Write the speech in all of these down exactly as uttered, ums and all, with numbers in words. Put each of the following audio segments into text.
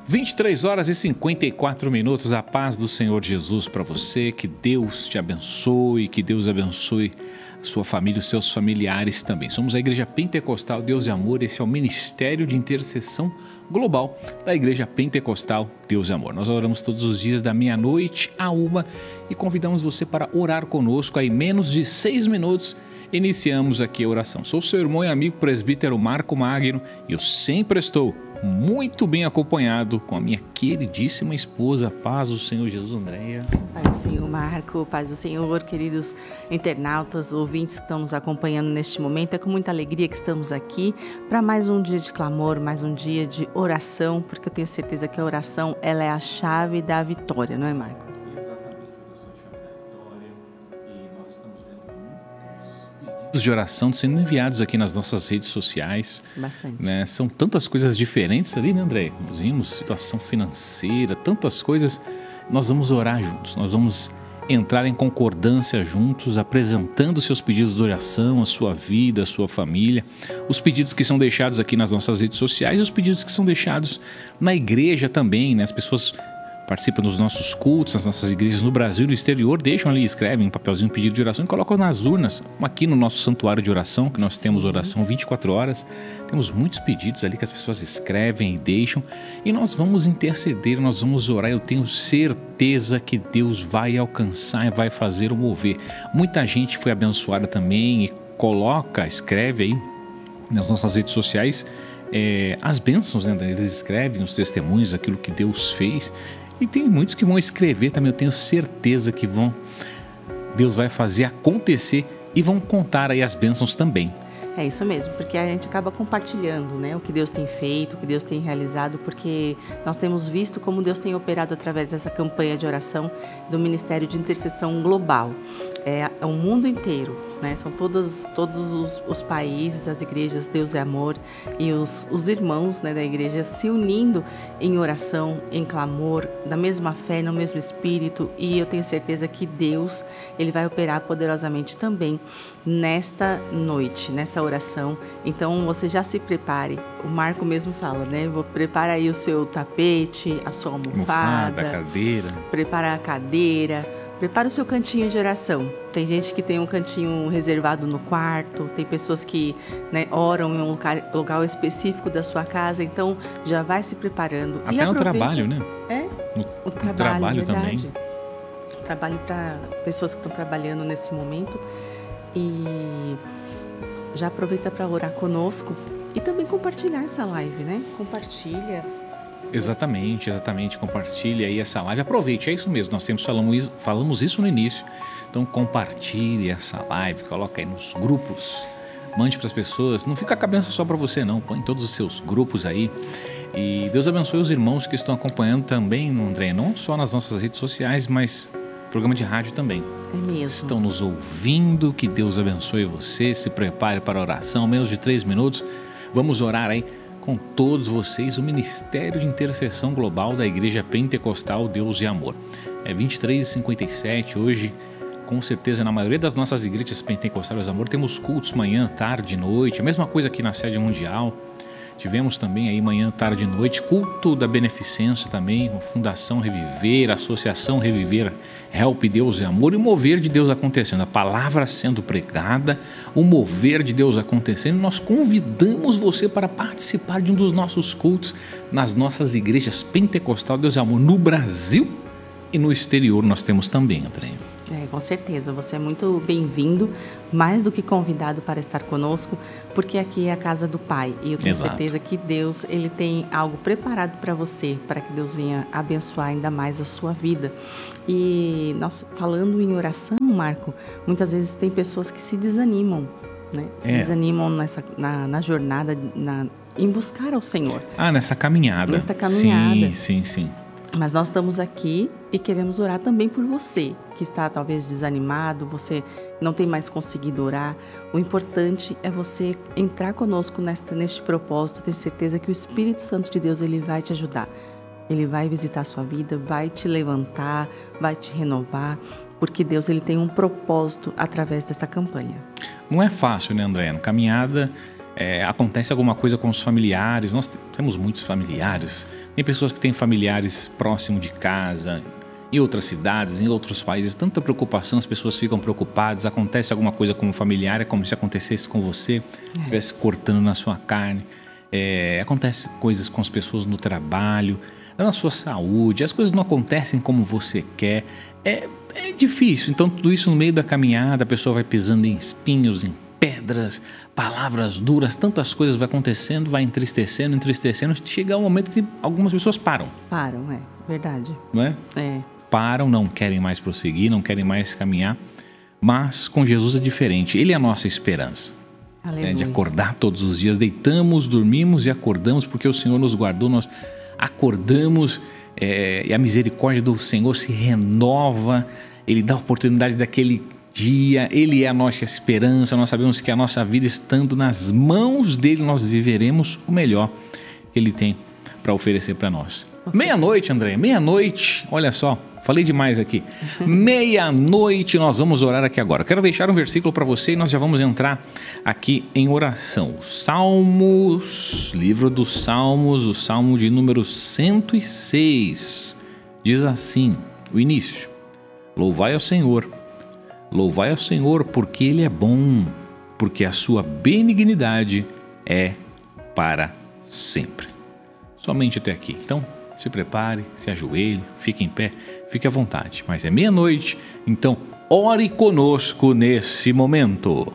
vinte e três horas e cinquenta e quatro minutos, a paz do Senhor Jesus para você, que Deus te abençoe, que Deus abençoe a sua família, os seus familiares também. Somos a Igreja Pentecostal Deus e Amor, esse é o Ministério de Intercessão Global da Igreja Pentecostal Deus e Amor. Nós oramos todos os dias da meia-noite à uma e convidamos você para orar conosco aí menos de seis minutos. Iniciamos aqui a oração. Sou seu irmão e amigo presbítero Marco Magno e eu sempre estou muito bem acompanhado com a minha queridíssima esposa, paz do Senhor Jesus, Andréia. Paz do Senhor, Marco, paz do Senhor, queridos internautas, ouvintes que estão nos acompanhando neste momento. É com muita alegria que estamos aqui para mais um dia de clamor, mais um dia de oração, porque eu tenho certeza que a oração ela é a chave da vitória, não é, Marco? De oração sendo enviados aqui nas nossas redes sociais. Bastante. Né? São tantas coisas diferentes ali, né, André? Nós vimos situação financeira, tantas coisas. Nós vamos orar juntos, nós vamos entrar em concordância juntos, apresentando seus pedidos de oração, a sua vida, a sua família, os pedidos que são deixados aqui nas nossas redes sociais e os pedidos que são deixados na igreja também, né? As pessoas participam dos nossos cultos, nas nossas igrejas no Brasil e no exterior, deixam ali, escrevem um papelzinho, um pedido de oração e colocam nas urnas, aqui no nosso santuário de oração, que nós temos oração vinte e quatro horas, temos muitos pedidos ali que as pessoas escrevem e deixam, e nós vamos interceder, nós vamos orar, eu tenho certeza que Deus vai alcançar e vai fazer o mover. Muita gente foi abençoada também e coloca, escreve aí nas nossas redes sociais é, as bênçãos, né? Eles escrevem os testemunhos, aquilo que Deus fez. E tem muitos que vão escrever também, eu tenho certeza que vão, Deus vai fazer acontecer e vão contar aí as bênçãos também. É isso mesmo, porque a gente acaba compartilhando, né, o que Deus tem feito, o que Deus tem realizado, porque nós temos visto como Deus tem operado através dessa campanha de oração do Ministério de Intercessão Global. É, é o mundo inteiro, né? São todos, todos os, os países, as igrejas Deus é Amor e os, os irmãos, né, da igreja se unindo em oração, em clamor, na mesma fé, no mesmo espírito, e eu tenho certeza que Deus ele vai operar poderosamente também nesta noite, nessa oração. Então você já se prepare, o Marco mesmo fala, né? Vou preparar aí o seu tapete, a sua almofada, almofada, cadeira, prepara a cadeira. Prepara o seu cantinho de oração. Tem gente que tem um cantinho reservado no quarto, tem pessoas que, né, oram em um local, local específico da sua casa, então já vai se preparando. Até no trabalho, né? É, no, o trabalho, trabalho verdade. também. Trabalho para pessoas que estão trabalhando nesse momento. E já aproveita para orar conosco e também compartilhar essa live, né? Compartilha. Exatamente, exatamente, compartilhe aí essa live, aproveite, é isso mesmo, nós sempre falamos isso, falamos isso no início, então compartilhe essa live, coloca aí nos grupos, mande para as pessoas, não fica a cabeça só para você não, põe em todos os seus grupos aí, e Deus abençoe os irmãos que estão acompanhando também, André, não só nas nossas redes sociais, mas programa de rádio também. É mesmo. Estão nos ouvindo, que Deus abençoe você, se prepare para a oração, menos de três minutos, vamos orar aí com todos vocês, o Ministério de Intercessão Global da Igreja Pentecostal Deus e Amor. É vinte e três e cinquenta e sete, hoje, com certeza, na maioria das nossas igrejas Pentecostais Deus e Amor, temos cultos manhã, tarde e noite, a mesma coisa aqui na sede mundial. Tivemos também aí manhã, tarde e noite, culto da beneficência também, Fundação Reviver, Associação Reviver, Help Deus e Amor e o mover de Deus acontecendo, a palavra sendo pregada, o mover de Deus acontecendo. Nós convidamos você para participar de um dos nossos cultos nas nossas igrejas Pentecostal Deus e Amor no Brasil e no exterior nós temos também, André. É, com certeza, você é muito bem-vindo, mais do que convidado para estar conosco, porque aqui é a casa do Pai e eu tenho Exato. certeza que Deus ele tem algo preparado para você, para que Deus venha abençoar ainda mais a sua vida. E nós falando em oração, Marco, muitas vezes tem pessoas que se desanimam, né? Se é. desanimam nessa, na, na jornada, na, em buscar ao Senhor. Ah, nessa caminhada. Nessa caminhada. Sim, sim, sim. Mas nós estamos aqui e queremos orar também por você, que está talvez desanimado, você não tem mais conseguido orar. O importante é você entrar conosco nesta, neste propósito. Eu tenho certeza que o Espírito Santo de Deus ele vai te ajudar. Ele vai visitar a sua vida, vai te levantar, vai te renovar, porque Deus ele tem um propósito através dessa campanha. Não é fácil, né, André? Na caminhada é, acontece alguma coisa com os familiares. Nós temos muitos familiares. Tem pessoas que têm familiares próximo de casa, em outras cidades, em outros países. Tanta preocupação, as pessoas ficam preocupadas. Acontece alguma coisa com um familiar, é como se acontecesse com você, estivesse cortando na sua carne. É, acontece coisas com as pessoas no trabalho, na sua saúde. As coisas não acontecem como você quer. É, é difícil. Então tudo isso no meio da caminhada, a pessoa vai pisando em espinhos, em pedras, palavras duras, tantas coisas vai acontecendo, vai entristecendo, entristecendo. Chega um momento que algumas pessoas param. Param, é verdade. Não é? É. Param, não querem mais prosseguir, não querem mais caminhar. Mas com Jesus é diferente. Ele é a nossa esperança. É, de acordar todos os dias. Deitamos, dormimos e acordamos porque o Senhor nos guardou. Nós acordamos é, e a misericórdia do Senhor se renova. Ele dá a oportunidade daquele dia. Ele é a nossa esperança. Nós sabemos que a nossa vida, estando nas mãos dele, nós viveremos o melhor que ele tem para oferecer para nós. Meia-noite, André, meia-noite, olha só, falei demais aqui. Meia-noite, nós vamos orar aqui agora. Quero deixar um versículo para você e nós já vamos entrar aqui em oração. Salmos, livro dos Salmos, o Salmo de número cento e seis. Diz assim, o início: louvai ao Senhor, louvai ao Senhor porque Ele é bom, porque a sua benignidade é para sempre. Somente até aqui. Então, se prepare, se ajoelhe, fique em pé, fique à vontade. Mas é meia-noite, então ore conosco nesse momento.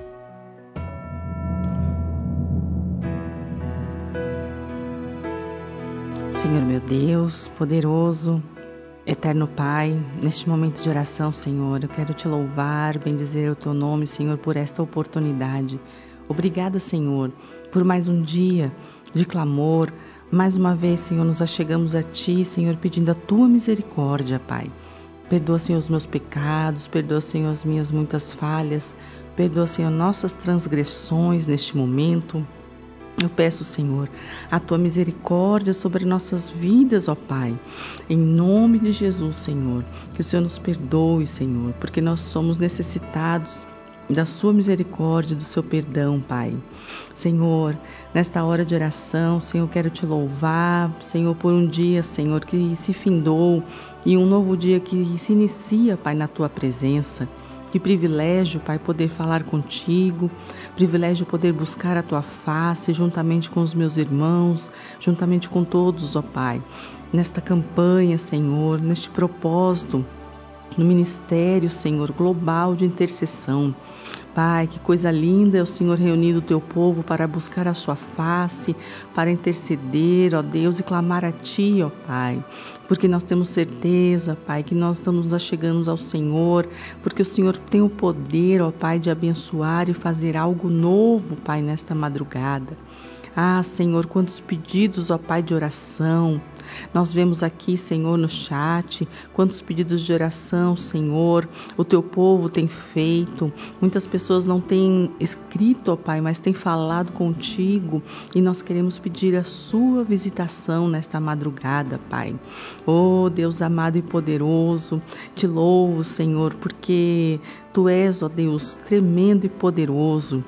Senhor meu Deus, poderoso, eterno Pai, neste momento de oração, Senhor, eu quero te louvar, bendizer o teu nome, Senhor, por esta oportunidade. Obrigada, Senhor, por mais um dia de clamor. Mais uma vez, Senhor, nos achegamos a Ti, Senhor, pedindo a Tua misericórdia, Pai. Perdoa, Senhor, os meus pecados, perdoa, Senhor, as minhas muitas falhas, perdoa, Senhor, nossas transgressões neste momento. Eu peço, Senhor, a Tua misericórdia sobre nossas vidas, ó Pai. Em nome de Jesus, Senhor, que o Senhor nos perdoe, Senhor, porque nós somos necessitados da sua misericórdia, do seu perdão, Pai. Senhor, nesta hora de oração, Senhor, quero te louvar, Senhor, por um dia, Senhor, que se findou e um novo dia que se inicia, Pai, na tua presença. Que privilégio, Pai, poder falar contigo, privilégio poder buscar a tua face juntamente com os meus irmãos, juntamente com todos, ó Pai, nesta campanha, Senhor, neste propósito, no ministério, Senhor, global de intercessão. Pai, que coisa linda é o Senhor reunido o teu povo para buscar a sua face, para interceder, ó Deus, e clamar a Ti, ó Pai. Porque nós temos certeza, Pai, que nós estamos nos achegando ao Senhor, porque o Senhor tem o poder, ó Pai, de abençoar e fazer algo novo, Pai, nesta madrugada. Ah, Senhor, quantos pedidos, ó Pai, de oração. Nós vemos aqui, Senhor, no chat, quantos pedidos de oração, Senhor, o teu povo tem feito. Muitas pessoas não têm escrito, ó Pai, mas têm falado contigo e nós queremos pedir a sua visitação nesta madrugada, Pai. Oh, Deus amado e poderoso, te louvo, Senhor, porque tu és, ó Deus, tremendo e poderoso.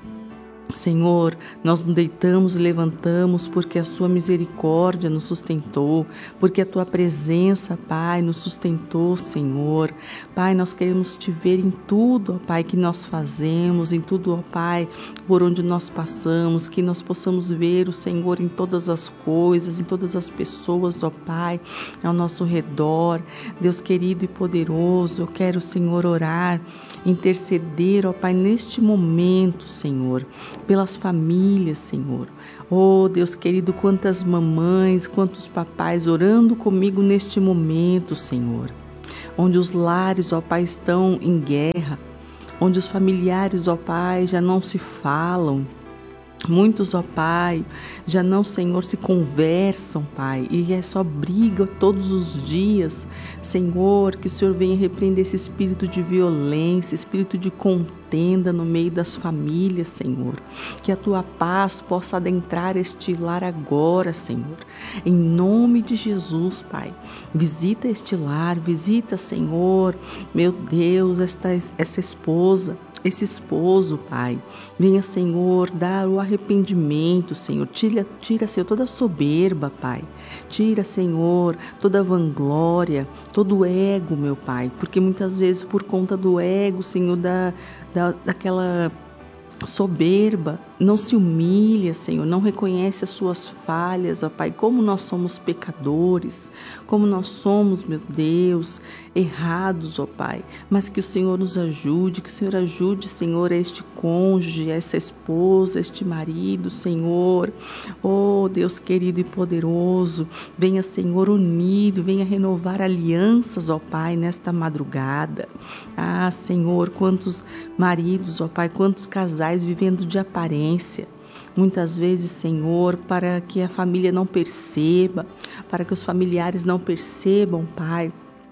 Senhor, nós nos deitamos e levantamos porque a sua misericórdia nos sustentou, porque a tua presença, Pai, nos sustentou, Senhor. Pai, nós queremos te ver em tudo, ó Pai, que nós fazemos, em tudo, ó Pai, por onde nós passamos, que nós possamos ver o Senhor em todas as coisas, em todas as pessoas, ó Pai, ao nosso redor. Deus querido e poderoso, eu quero, Senhor, orar, interceder, ó Pai, neste momento, Senhor, pelas famílias, Senhor. Oh, Deus querido, quantas mamães, quantos papais orando comigo neste momento, Senhor. Onde os lares, ó Pai, estão em guerra, onde os familiares, ó Pai, já não se falam. Muitos, ó Pai, já não, Senhor, se conversam, Pai, e é só briga todos os dias. Senhor, que o Senhor venha repreender esse espírito de violência, espírito de contenda no meio das famílias, Senhor. Que a Tua paz possa adentrar este lar agora, Senhor. Em nome de Jesus, Pai. Visita este lar, visita, Senhor, meu Deus, esta, essa esposa. esse esposo, Pai. Venha, Senhor, dar o arrependimento, Senhor. Tira, tira, Senhor, toda a soberba, Pai. Tira, Senhor, toda a vanglória, todo o ego, meu Pai. Porque muitas vezes, por conta do ego, Senhor, da, da, daquela soberba, não se humilha, Senhor, não reconhece as suas falhas, ó Pai, como nós somos pecadores, como nós somos, meu Deus, errados, ó Pai, mas que o Senhor nos ajude, que o Senhor ajude, Senhor, a este cônjuge, a essa esposa, a este marido, Senhor, oh Deus querido e poderoso, venha, Senhor, unido, venha renovar alianças, ó Pai, nesta madrugada. Ah, Senhor, quantos maridos, ó Pai, quantos casais vivendo de aparência, muitas vezes, Senhor, para que a família não perceba, para que os familiares não percebam, Pai,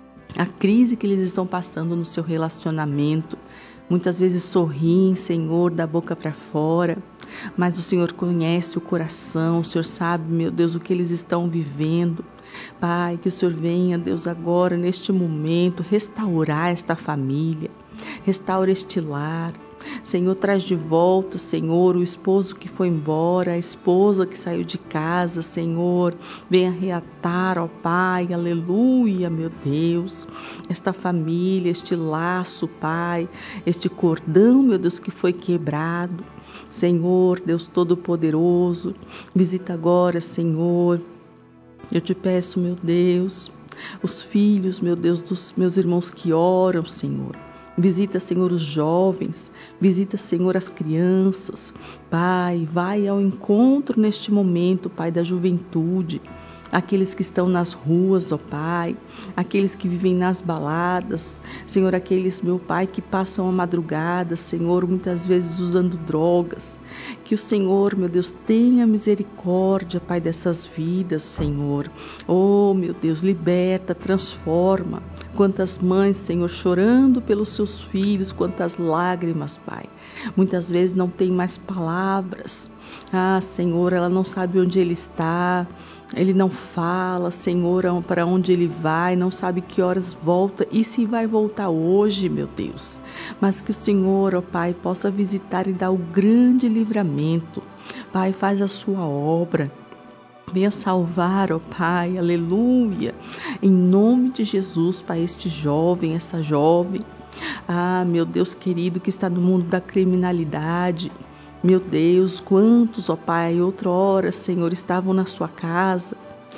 a crise que eles estão passando no seu relacionamento. Muitas vezes sorriem, Senhor, da boca para fora, mas o Senhor conhece o coração, o Senhor sabe, meu Deus, o que eles estão vivendo. Pai, que o Senhor venha, Deus, agora, neste momento, restaurar esta família, restaura este lar. Senhor, traz de volta, Senhor, o esposo que foi embora, a esposa que saiu de casa, Senhor, venha reatar, ó Pai, aleluia, meu Deus, esta família, este laço, Pai, este cordão, meu Deus, que foi quebrado. Senhor, Deus Todo-Poderoso, visita agora, Senhor, eu te peço, meu Deus, os filhos, meu Deus, dos meus irmãos que oram, Senhor. Visita, Senhor, os jovens, visita, Senhor, as crianças. Pai, vai ao encontro neste momento, Pai, da juventude. Aqueles que estão nas ruas, ó Pai, aqueles que vivem nas baladas, Senhor, aqueles, meu Pai, que passam a madrugada, Senhor, muitas vezes usando drogas. Que o Senhor, meu Deus, tenha misericórdia, Pai, dessas vidas, Senhor. Oh, meu Deus, liberta, transforma. Quantas mães, Senhor, chorando pelos seus filhos, quantas lágrimas, Pai. Muitas vezes não tem mais palavras. Ah, Senhor, ela não sabe onde ele está. Ele não fala, Senhor, para onde ele vai, não sabe que horas volta e se vai voltar hoje, meu Deus. Mas que o Senhor, ó Pai, possa visitar e dar o grande livramento. Pai, faz a sua obra. Venha salvar, ó Pai, aleluia. Em nome de Jesus, Pai, este jovem, essa jovem. Ah, meu Deus querido, que está no mundo da criminalidade. Meu Deus, quantos, ó Pai, outrora, Senhor, estavam na sua casa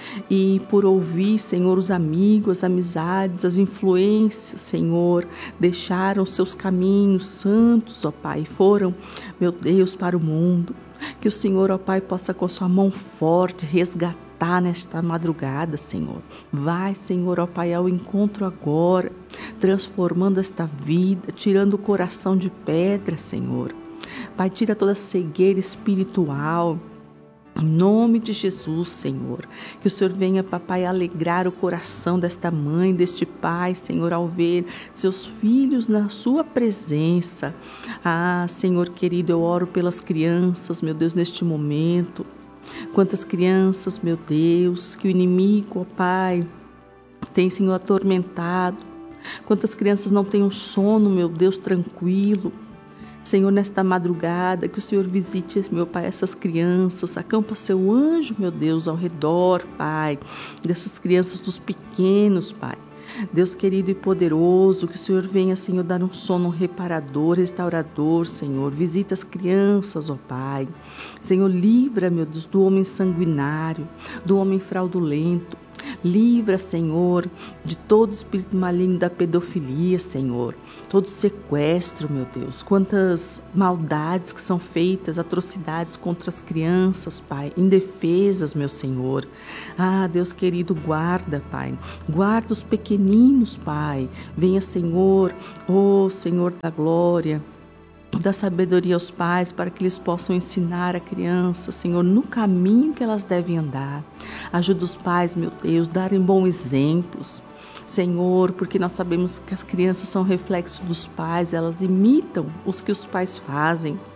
e por ouvir, Senhor, os amigos, as amizades, as influências, Senhor, deixaram seus caminhos santos, ó Pai, e foram, meu Deus, para o mundo. Que o Senhor, ó Pai, possa com a sua mão forte resgatar nesta madrugada, Senhor. Vai, Senhor, ó Pai, ao encontro agora, transformando esta vida, tirando o coração de pedra, Senhor. Pai, tira toda cegueira espiritual, em nome de Jesus, Senhor. Que o Senhor venha, papai, alegrar o coração desta mãe, deste pai, Senhor, ao ver seus filhos na sua presença. Ah, Senhor querido, eu oro pelas crianças, meu Deus, neste momento. Quantas crianças, meu Deus, que o inimigo, ó Pai, tem, Senhor, atormentado. Quantas crianças não têm um sono, meu Deus, tranquilo. Senhor, nesta madrugada, que o Senhor visite, meu Pai, essas crianças, acampa seu anjo, meu Deus, ao redor, Pai, dessas crianças, dos pequenos, Pai. Deus querido e poderoso, que o Senhor venha, Senhor, dar um sono reparador, restaurador, Senhor. Visita as crianças, ó Pai. Senhor, livra, meu Deus, do homem sanguinário, do homem fraudulento. Livra, Senhor, de todo espírito maligno da pedofilia, Senhor. Todo sequestro, meu Deus. Quantas maldades que são feitas, atrocidades contra as crianças, Pai. Indefesas, meu Senhor. Ah, Deus querido, guarda, Pai. Guarda os pequeninos, Pai. Venha, Senhor, oh Senhor da glória. Dá sabedoria aos pais para que eles possam ensinar a criança, Senhor, no caminho que elas devem andar. Ajuda os pais, meu Deus, darem bons exemplos, Senhor, porque nós sabemos que as crianças são reflexos dos pais, elas imitam os que os pais fazem.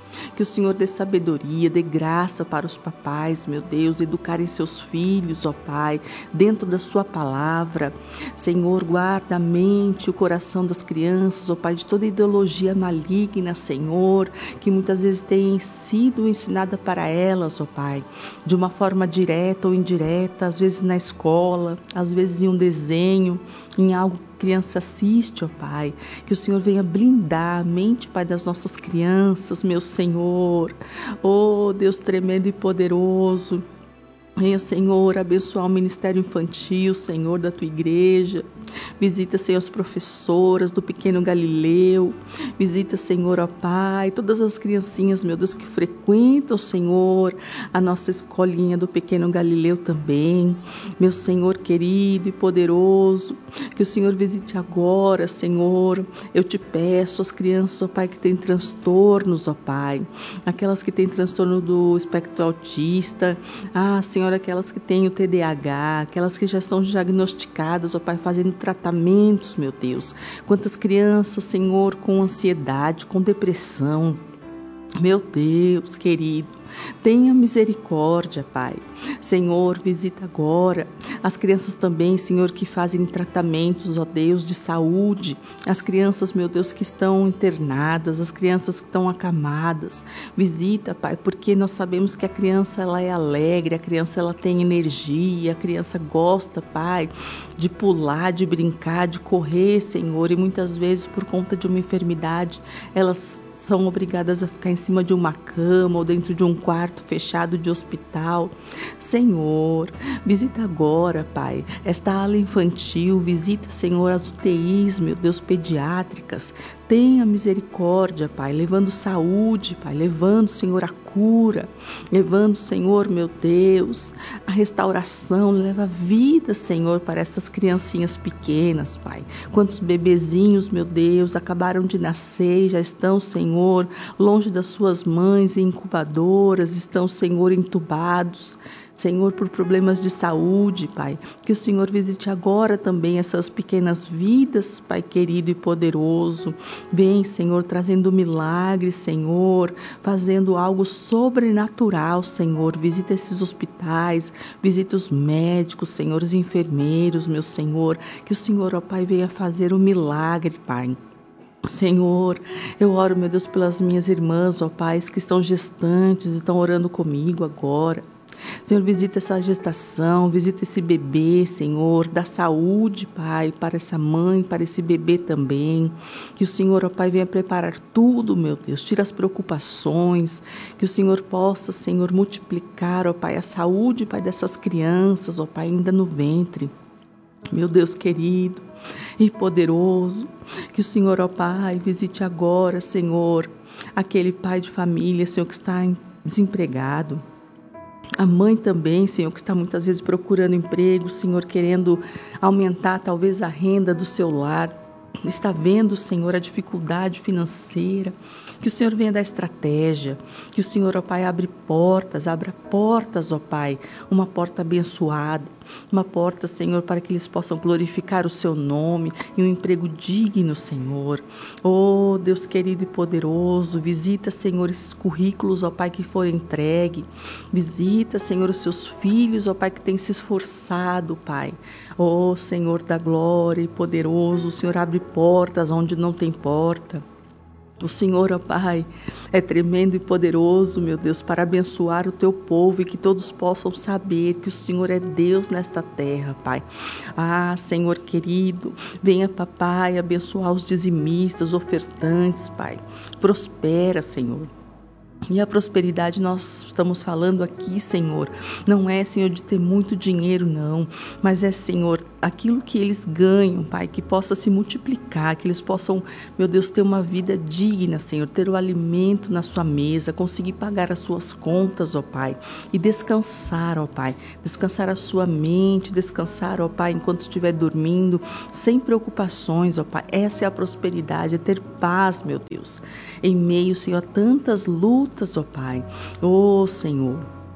Que o Senhor dê sabedoria, dê graça para os papais, meu Deus, educarem seus filhos, ó Pai, dentro da sua palavra. Senhor, guarda a mente, o coração das crianças, ó Pai, de toda ideologia maligna, Senhor, que muitas vezes tem sido ensinada para elas, ó Pai, de uma forma direta ou indireta, às vezes na escola, às vezes em um desenho, em algo que a criança assiste, ó Pai. Que o Senhor venha blindar a mente, Pai, das nossas crianças, meu Senhor. Oh, Deus tremendo e poderoso. Venha, Senhor, abençoar o ministério infantil, Senhor, da Tua igreja. Visita, Senhor, as professoras do Pequeno Galileu. Visita, Senhor, ó Pai, todas as criancinhas, meu Deus, que frequentam, Senhor, a nossa escolinha do Pequeno Galileu também. Meu Senhor querido e poderoso, que o Senhor visite agora, Senhor. Eu te peço, as crianças, ó Pai, que têm transtornos, ó Pai. Aquelas que têm transtorno do espectro autista. Ah, Senhor, aquelas que têm o T D A H, aquelas que já estão diagnosticadas, ó Pai, fazendo tratamentos, meu Deus. Quantas crianças, Senhor, com ansiedade, com depressão. Meu Deus, querido, tenha misericórdia, Pai. Senhor, visita agora as crianças também, Senhor, que fazem tratamentos, ó Deus, de saúde. As crianças, meu Deus, que estão internadas, as crianças que estão acamadas. Visita, Pai, porque nós sabemos que a criança, ela é alegre, a criança, ela tem energia, a criança gosta, Pai, de pular, de brincar, de correr, Senhor. E muitas vezes, por conta de uma enfermidade, elas são obrigadas a ficar em cima de uma cama ou dentro de um quarto fechado de hospital. Senhor, visita agora, Pai, esta ala infantil, visita, Senhor, as U T Is, meu Deus, pediátricas. Tenha misericórdia, Pai, levando saúde, Pai, levando, Senhor, a cura, levando, Senhor, meu Deus, a restauração, leva vida, Senhor, para essas criancinhas pequenas, Pai. Quantos bebezinhos, meu Deus, acabaram de nascer e já estão, Senhor, longe das suas mães em incubadoras, estão, Senhor, entubados. Senhor, por problemas de saúde, Pai, que o Senhor visite agora também essas pequenas vidas, Pai querido e poderoso. Vem, Senhor, trazendo milagres, Senhor, fazendo algo sobrenatural, Senhor. Visita esses hospitais, visita os médicos, Senhor, os enfermeiros, meu Senhor. Que o Senhor, ó Pai, venha fazer um milagre, Pai. Senhor, eu oro, meu Deus, pelas minhas irmãs, ó Pai, que estão gestantes, estão orando comigo agora. Senhor, visita essa gestação, visita esse bebê, Senhor, dá saúde, Pai, para essa mãe, para esse bebê também. Que o Senhor, ó Pai, venha preparar tudo, meu Deus, tira as preocupações, que o Senhor possa, Senhor, multiplicar, ó Pai, a saúde, Pai, dessas crianças, ó Pai, ainda no ventre. Meu Deus querido e poderoso, que o Senhor, ó Pai, visite agora, Senhor, aquele pai de família, Senhor, que está desempregado. A mãe também, Senhor, que está muitas vezes procurando emprego, Senhor, querendo aumentar talvez a renda do seu lar. Está vendo, Senhor, a dificuldade financeira. Que o Senhor venha dar estratégia. Que o Senhor, ó Pai, abre portas, abra portas, ó Pai. Uma porta abençoada. Uma porta, Senhor, para que eles possam glorificar o seu nome e um emprego digno, Senhor. Oh, Deus querido e poderoso, visita, Senhor, esses currículos, ó Pai, que foram entregues. Visita, Senhor, os seus filhos, ó Pai, que têm se esforçado, Pai. Oh, Senhor da glória e poderoso, o Senhor abre portas onde não tem porta. O Senhor, ó Pai, é tremendo e poderoso, meu Deus, para abençoar o teu povo e que todos possam saber que o Senhor é Deus nesta terra, Pai. Ah, Senhor querido, venha, Papai, abençoar os dizimistas, ofertantes, Pai. Prospera, Senhor. E a prosperidade nós estamos falando aqui, Senhor, não é, Senhor, de ter muito dinheiro, não, mas é, Senhor, aquilo que eles ganham, Pai, que possa se multiplicar, que eles possam, meu Deus, ter uma vida digna, Senhor, ter o alimento na sua mesa, conseguir pagar as suas contas, ó Pai, e descansar, ó Pai, descansar a sua mente, descansar, ó Pai, enquanto estiver dormindo, sem preocupações, ó Pai. Essa é a prosperidade, é ter paz, meu Deus, em meio, Senhor, a tantas lutas, ó Pai. Ó Senhor,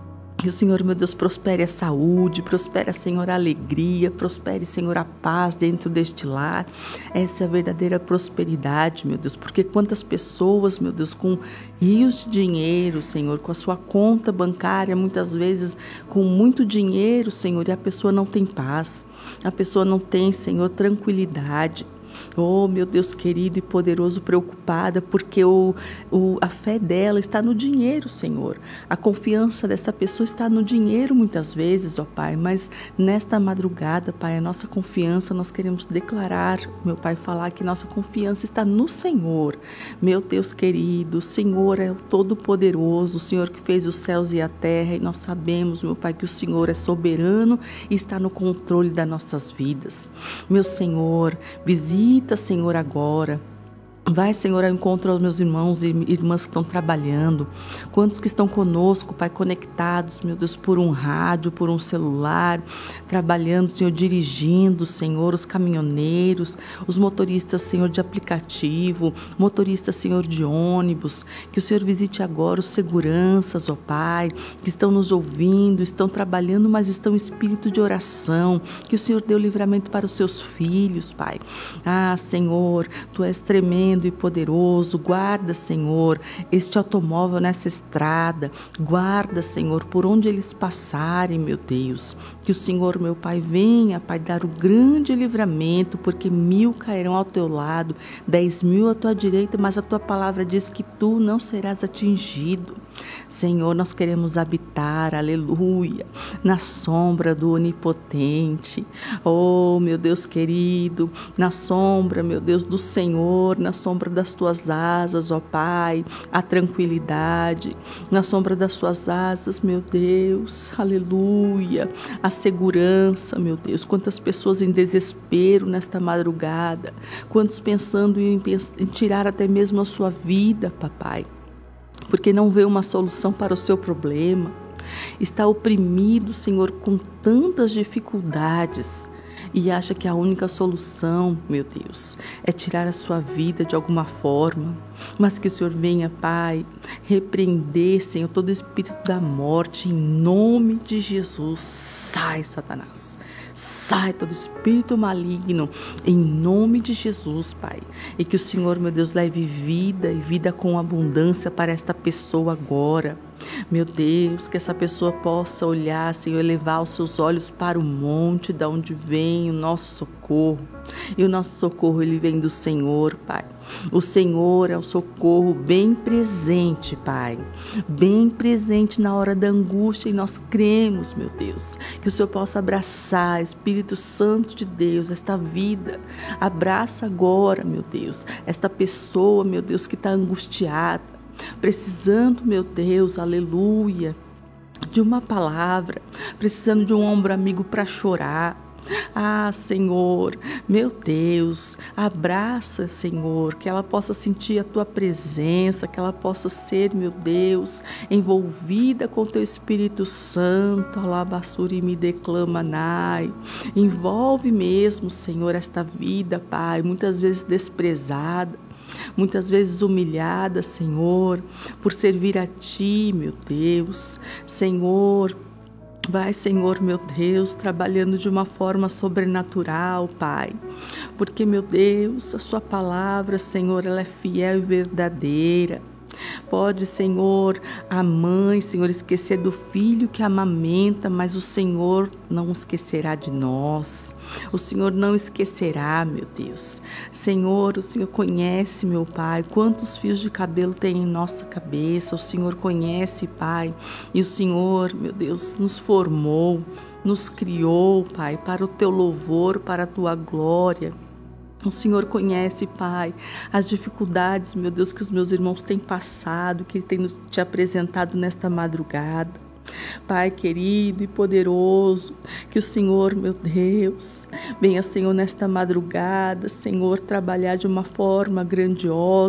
Que o Senhor, meu Deus, prospere a saúde, prospere, Senhor, a alegria, prospere, Senhor, a paz dentro deste lar. Essa é a verdadeira prosperidade, meu Deus, porque quantas pessoas, meu Deus, com rios de dinheiro, Senhor, com a sua conta bancária, muitas vezes com muito dinheiro, Senhor, e a pessoa não tem paz, a pessoa não tem, Senhor, tranquilidade. Oh, meu Deus querido e poderoso, preocupada, porque o, o, a fé dela está no dinheiro, Senhor. A confiança dessa pessoa está no dinheiro muitas vezes, ó Pai, mas nesta madrugada, Pai, a nossa confiança, nós queremos declarar, meu Pai, falar que nossa confiança está no Senhor. Meu Deus querido, o Senhor é o Todo-Poderoso, o Senhor que fez os céus e a terra, e nós sabemos, meu Pai, que o Senhor é soberano e está no controle das nossas vidas. Meu Senhor, visita Visita, Senhor, agora. Vai, Senhor, ao encontro aos meus irmãos e irmãs que estão trabalhando. Quantos que estão conosco, Pai, conectados, meu Deus, por um rádio, por um celular, trabalhando, Senhor, dirigindo, Senhor, os caminhoneiros, os motoristas, Senhor, de aplicativo, motoristas, Senhor, de ônibus. Que o Senhor visite agora os seguranças, ó Pai, que estão nos ouvindo, estão trabalhando, mas estão em espírito de oração. Que o Senhor dê o livramento para os seus filhos, Pai. Ah, Senhor, Tu és tremendo e poderoso. Guarda, Senhor, este automóvel nessa estrada. Guarda, Senhor, por onde eles passarem, meu Deus. Que o Senhor, meu Pai, venha, Pai, dar o grande livramento, porque mil cairão ao teu lado, dez mil à tua direita, mas a tua palavra diz que tu não serás atingido. Senhor, nós queremos habitar, aleluia, na sombra do Onipotente. Oh, meu Deus querido, na sombra, meu Deus, do Senhor, na sombra das tuas asas, ó Pai, a tranquilidade, na sombra das suas asas, meu Deus, aleluia, a segurança, meu Deus. Quantas pessoas em desespero nesta madrugada, quantos pensando em, em tirar até mesmo a sua vida, papai, porque não vê uma solução para o seu problema, está oprimido, Senhor, com tantas dificuldades e acha que a única solução, meu Deus, é tirar a sua vida de alguma forma, mas que o Senhor venha, Pai, repreender, Senhor, todo espírito da morte, em nome de Jesus. Sai, Satanás. Sai todo espírito maligno, em nome de Jesus, Pai. E que o Senhor, meu Deus, leve vida e vida com abundância para esta pessoa agora. Meu Deus, que essa pessoa possa olhar, Senhor, elevar os seus olhos para o monte, da onde vem o nosso socorro. E o nosso socorro, ele vem do Senhor, Pai. O Senhor é o socorro bem presente, Pai. Bem presente na hora da angústia. E nós cremos, meu Deus, que o Senhor possa abraçar, Espírito Santo de Deus, esta vida. Abraça agora, meu Deus, esta pessoa, meu Deus, que está angustiada, precisando, meu Deus, aleluia, de uma palavra, precisando de um ombro amigo para chorar. Ah, Senhor, meu Deus, abraça, Senhor, que ela possa sentir a Tua presença, que ela possa ser, meu Deus, envolvida com Teu Espírito Santo. Alabassuri me declama, Nai. Envolve mesmo, Senhor, esta vida, Pai, muitas vezes desprezada, muitas vezes humilhada, Senhor, por servir a Ti, meu Deus. Senhor, vai, Senhor, meu Deus, trabalhando de uma forma sobrenatural, Pai, porque, meu Deus, a Sua palavra, Senhor, ela é fiel e verdadeira. Pode, Senhor, a mãe, Senhor, esquecer do filho que amamenta, mas o Senhor não esquecerá de nós. O Senhor não esquecerá, meu Deus. Senhor, o Senhor conhece, meu Pai, quantos fios de cabelo tem em nossa cabeça. O Senhor conhece, Pai, e o Senhor, meu Deus, nos formou, nos criou, Pai, para o Teu louvor, para a Tua glória. O Senhor conhece, Pai, as dificuldades, meu Deus, que os meus irmãos têm passado, que têm Te apresentado nesta madrugada. Pai querido e poderoso, que o Senhor, meu Deus, venha, Senhor, nesta madrugada, Senhor, trabalhar de uma forma grandiosa.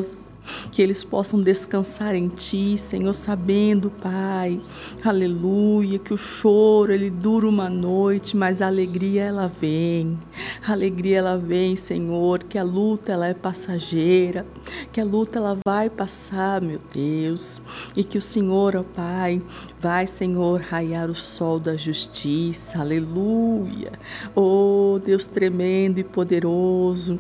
que eles possam descansar em Ti, Senhor, sabendo, Pai, aleluia, que o choro ele dura uma noite, mas a alegria ela vem, a alegria ela vem, Senhor, que a luta ela é passageira, que a luta ela vai passar, meu Deus, e que o Senhor, ó Pai, vai, Senhor, raiar o sol da justiça, aleluia, oh Deus tremendo e poderoso,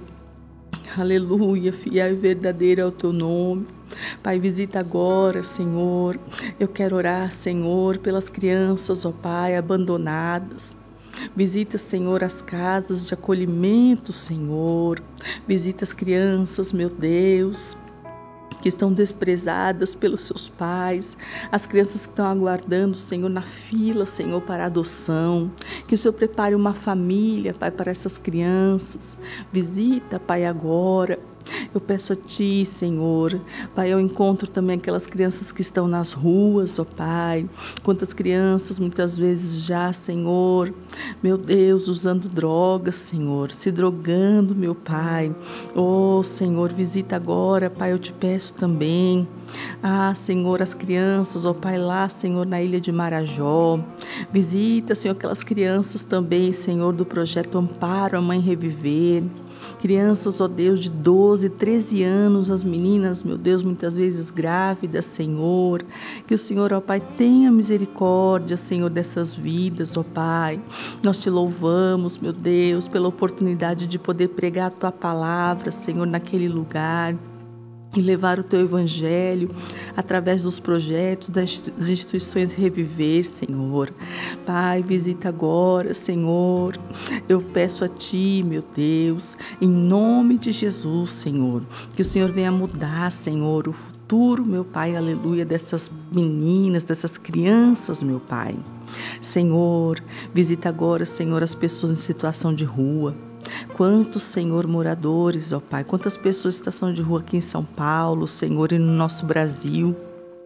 aleluia, fiel e verdadeiro é o Teu nome. Pai, visita agora, Senhor. Eu quero orar, Senhor, pelas crianças, ó Pai, abandonadas. Visita, Senhor, as casas de acolhimento, Senhor. Visita as crianças, meu Deus, que estão desprezadas pelos seus pais, as crianças que estão aguardando, Senhor, na fila, Senhor, para adoção, que o Senhor prepare uma família, Pai, para essas crianças, visita, Pai, agora. Eu peço a Ti, Senhor, Pai, eu encontro também aquelas crianças que estão nas ruas, ó Pai, quantas crianças muitas vezes já, Senhor, meu Deus, usando drogas, Senhor, se drogando, meu Pai, oh Senhor, visita agora, Pai, eu te peço também, ah Senhor, as crianças, ó Pai, lá, Senhor, na ilha de Marajó, visita, Senhor, aquelas crianças também, Senhor, do projeto Amparo a Mãe Reviver, crianças, ó Deus, de doze, treze anos, as meninas, meu Deus, muitas vezes grávidas, Senhor, que o Senhor, ó Pai, tenha misericórdia, Senhor, dessas vidas, ó Pai, nós te louvamos, meu Deus, pela oportunidade de poder pregar a Tua palavra, Senhor, naquele lugar, e levar o Teu Evangelho através dos projetos das instituições Reviver, Senhor. Pai, visita agora, Senhor. Eu peço a Ti, meu Deus, em nome de Jesus, Senhor, que o Senhor venha mudar, Senhor, o futuro, meu Pai, aleluia, dessas meninas, dessas crianças, meu Pai. Senhor, visita agora, Senhor, as pessoas em situação de rua. Quantos, Senhor, moradores, ó Pai, quantas pessoas em situação de rua aqui em São Paulo, Senhor, e no nosso Brasil.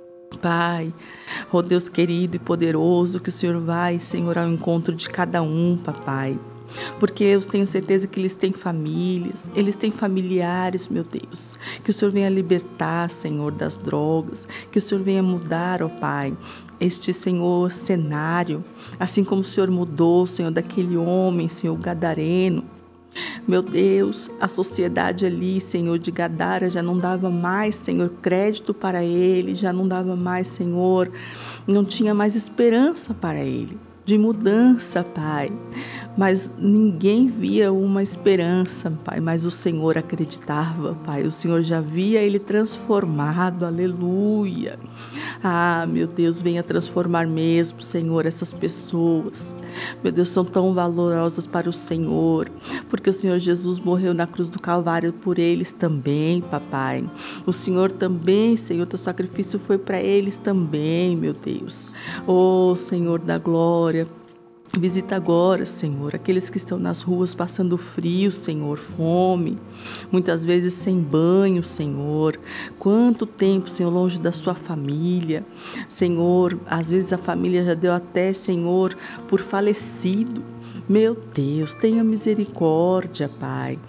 Pai, ó Deus querido e poderoso, que o Senhor vai, Senhor, ao encontro de cada um, papai. Porque eu tenho certeza que eles têm famílias, eles têm familiares, meu Deus. Que o Senhor venha libertar, Senhor, das drogas. Que o Senhor venha mudar, ó Pai, este, Senhor, cenário. Assim como o Senhor mudou, Senhor, daquele homem, Senhor, gadareno. Meu Deus, a sociedade ali, Senhor, de Gadara já não dava mais, Senhor, crédito para ele, já não dava mais, Senhor, não tinha mais esperança para ele, de mudança, Pai. Mas ninguém via uma esperança, Pai, mas o Senhor acreditava, Pai. O Senhor já via ele transformado, aleluia. Ah, meu Deus, venha transformar mesmo, Senhor, essas pessoas. Meu Deus, são tão valorosas para o Senhor, porque o Senhor Jesus morreu na cruz do Calvário por eles também, papai. O Senhor também, Senhor, teu sacrifício foi para eles também, meu Deus. Oh, Senhor da glória, visita agora, Senhor, aqueles que estão nas ruas passando frio, Senhor, fome, muitas vezes sem banho, Senhor. Quanto tempo, Senhor, longe da sua família. Senhor, às vezes a família já deu até, Senhor, por falecido. Meu Deus, tenha misericórdia, Pai.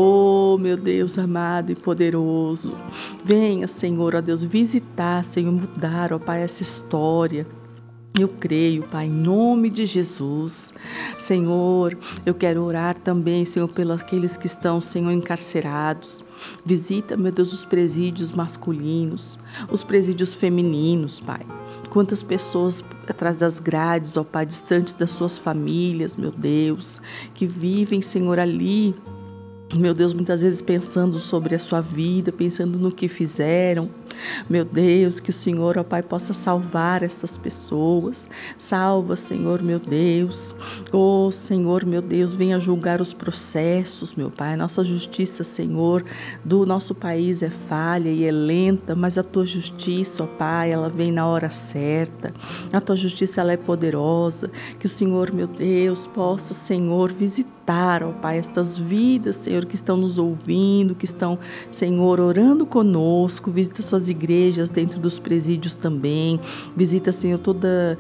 Oh, meu Deus amado e poderoso. Venha, Senhor, ó Deus, visitar, Senhor, mudar, ó Pai, essa história. Eu creio, Pai, em nome de Jesus. Senhor, eu quero orar também, Senhor, pelos aqueles que estão, Senhor, encarcerados. Visita, meu Deus, os presídios masculinos, os presídios femininos, Pai. Quantas pessoas atrás das grades, ó Pai, distantes das suas famílias, meu Deus, que vivem, Senhor, ali, meu Deus, muitas vezes pensando sobre a sua vida, pensando no que fizeram. Meu Deus, que o Senhor, ó Pai, possa salvar essas pessoas. Salva, Senhor, meu Deus. Oh, Senhor, meu Deus, venha julgar os processos, meu Pai. A nossa justiça, Senhor, do nosso país é falha e é lenta, mas a Tua justiça, ó Pai, ela vem na hora certa. A Tua justiça, ela é poderosa. Que o Senhor, meu Deus, possa, Senhor, visitar, ó Pai, estas vidas, Senhor, que estão nos ouvindo, que estão, Senhor, orando conosco. Visita suas igrejas dentro dos presídios também. Visita, Senhor, toda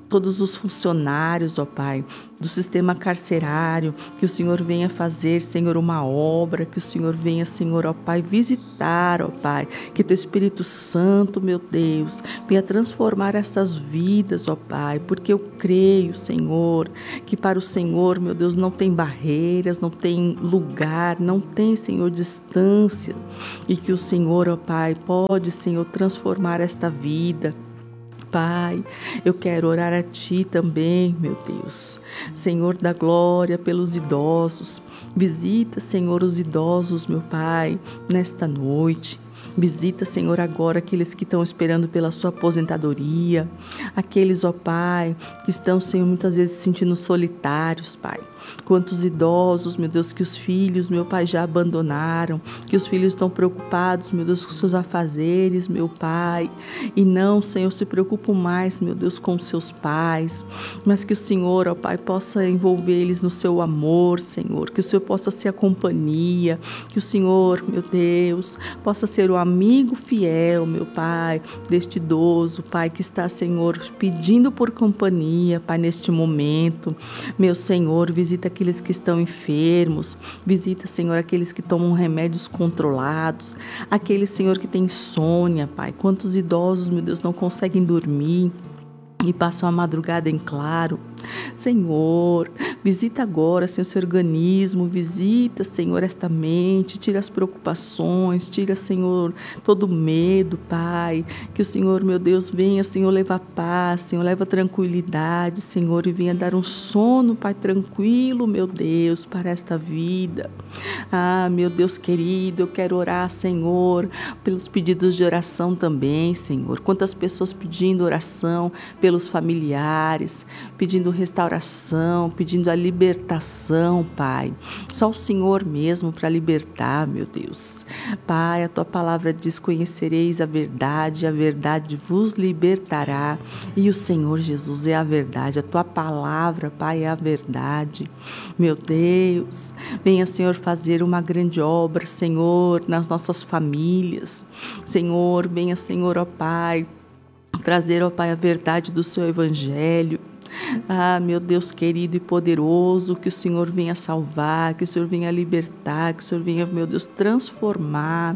todos os funcionários, ó Pai, do sistema carcerário, que o Senhor venha fazer, Senhor, uma obra, que o Senhor venha, Senhor, ó Pai, visitar, ó Pai, que Teu Espírito Santo, meu Deus, venha transformar essas vidas, ó Pai, porque eu creio, Senhor, que para o Senhor, meu Deus, não tem barreiras, não tem lugar, não tem, Senhor, distância, e que o Senhor, ó Pai, pode, Senhor, transformar esta vida. Pai, eu quero orar a Ti também, meu Deus. Senhor da glória, pelos idosos. Visita, Senhor, os idosos, meu Pai, nesta noite. Visita, Senhor, agora aqueles que estão esperando pela sua aposentadoria. Aqueles, ó Pai, que estão, Senhor, muitas vezes se sentindo solitários, Pai. Quantos idosos, meu Deus, que os filhos, meu Pai, já abandonaram, que os filhos estão preocupados, meu Deus, com seus afazeres, meu Pai, e não, Senhor, se preocupam mais, meu Deus, com seus pais, mas que o Senhor, ó Pai, possa envolver eles no seu amor, Senhor, que o Senhor possa ser a companhia, que o Senhor, meu Deus, possa ser o amigo fiel, meu Pai, deste idoso, Pai, que está, Senhor, pedindo por companhia, Pai, neste momento, meu Senhor, visita aqueles que estão enfermos, visita, Senhor, aqueles que tomam remédios controlados, aqueles, Senhor, que tem insônia, Pai. Quantos idosos, meu Deus, não conseguem dormir e passam a madrugada em claro. Senhor, visita agora, Senhor, seu organismo, visita, Senhor, esta mente, tira as preocupações, tira, Senhor, todo medo, Pai, que o Senhor, meu Deus, venha, Senhor, levar paz, Senhor, leva tranquilidade, Senhor, e venha dar um sono, Pai, tranquilo, meu Deus, para esta vida. Ah, meu Deus querido, eu quero orar, Senhor, pelos pedidos de oração também, Senhor, quantas pessoas pedindo oração pelos familiares, pedindo restauração, pedindo a libertação, Pai. Só o Senhor mesmo para libertar, meu Deus. Pai, a Tua palavra diz: conhecereis a verdade, a verdade vos libertará. E o Senhor Jesus é a verdade, a Tua palavra, Pai, é a verdade. Meu Deus, venha, Senhor, fazer uma grande obra, Senhor, nas nossas famílias. Senhor, venha, Senhor, ó Pai, trazer, ó Pai, a verdade do Seu Evangelho. Ah, meu Deus querido e poderoso, que o Senhor venha salvar, que o Senhor venha libertar, que o Senhor venha, meu Deus, transformar.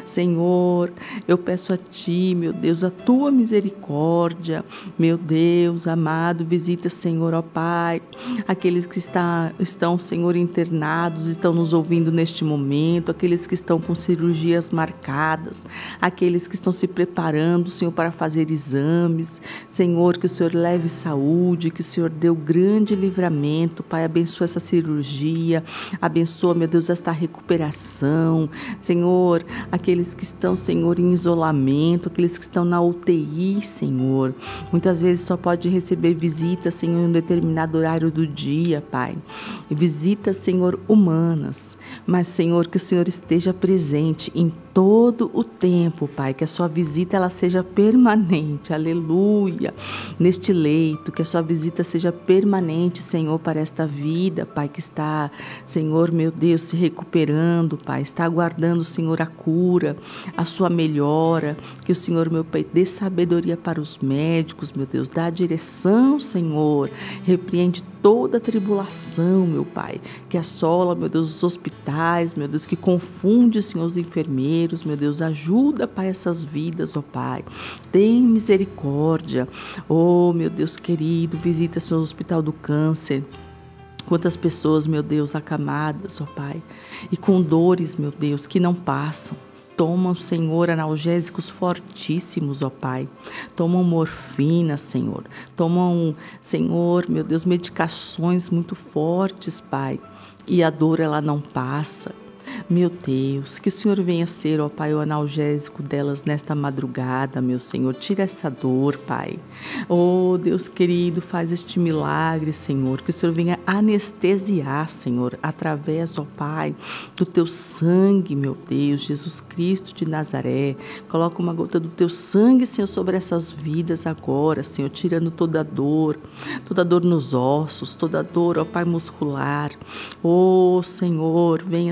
Senhor, eu peço a Ti, meu Deus, a Tua misericórdia. Meu Deus amado, visita, Senhor, ó Pai, aqueles que está, estão, Senhor, internados, estão nos ouvindo neste momento, aqueles que estão com cirurgias marcadas, aqueles que estão se preparando, Senhor, para fazer exames. Senhor, que o Senhor leve saúde, que o Senhor deu grande livramento, Pai, abençoa essa cirurgia, abençoa, meu Deus, esta recuperação, Senhor, aqueles que estão, Senhor, em isolamento, aqueles que estão na U T I, Senhor, muitas vezes só pode receber visita, Senhor, em um determinado horário do dia, Pai, visitas, Senhor, humanas, mas, Senhor, que o Senhor esteja presente em todo o tempo, Pai, que a sua visita ela seja permanente, aleluia, neste leito, que a sua visita seja permanente, Senhor, para esta vida, Pai, que está, Senhor, meu Deus, se recuperando, Pai, está aguardando, Senhor, a cura, a sua melhora, que o Senhor, meu Pai, dê sabedoria para os médicos, meu Deus, dá direção, Senhor, repreende toda a tribulação, meu Pai, que assola, meu Deus, os hospitais, meu Deus, que confunde, Senhor, os enfermeiros, meu Deus, ajuda, Pai, essas vidas, ó Pai, tem misericórdia, oh, meu Deus querido, visita, Senhor, o Hospital do Câncer. Quantas pessoas, meu Deus, acamadas, ó Pai, e com dores, meu Deus, que não passam. Tomam, Senhor, analgésicos fortíssimos, ó Pai. Tomam morfina, Senhor. Tomam, Senhor, meu Deus, medicações muito fortes, Pai. E a dor, ela não passa. Meu Deus, que o Senhor venha ser, ó Pai, o analgésico delas nesta madrugada, meu Senhor. Tira essa dor, Pai. Oh, Deus querido, faz este milagre, Senhor. Que o Senhor venha anestesiar, Senhor, através, ó Pai, do Teu sangue, meu Deus, Jesus Cristo de Nazaré. Coloca uma gota do Teu sangue, Senhor, sobre essas vidas agora, Senhor, tirando toda a dor, toda a dor nos ossos, toda a dor, ó Pai, muscular. Oh, Senhor, venha, Senhor,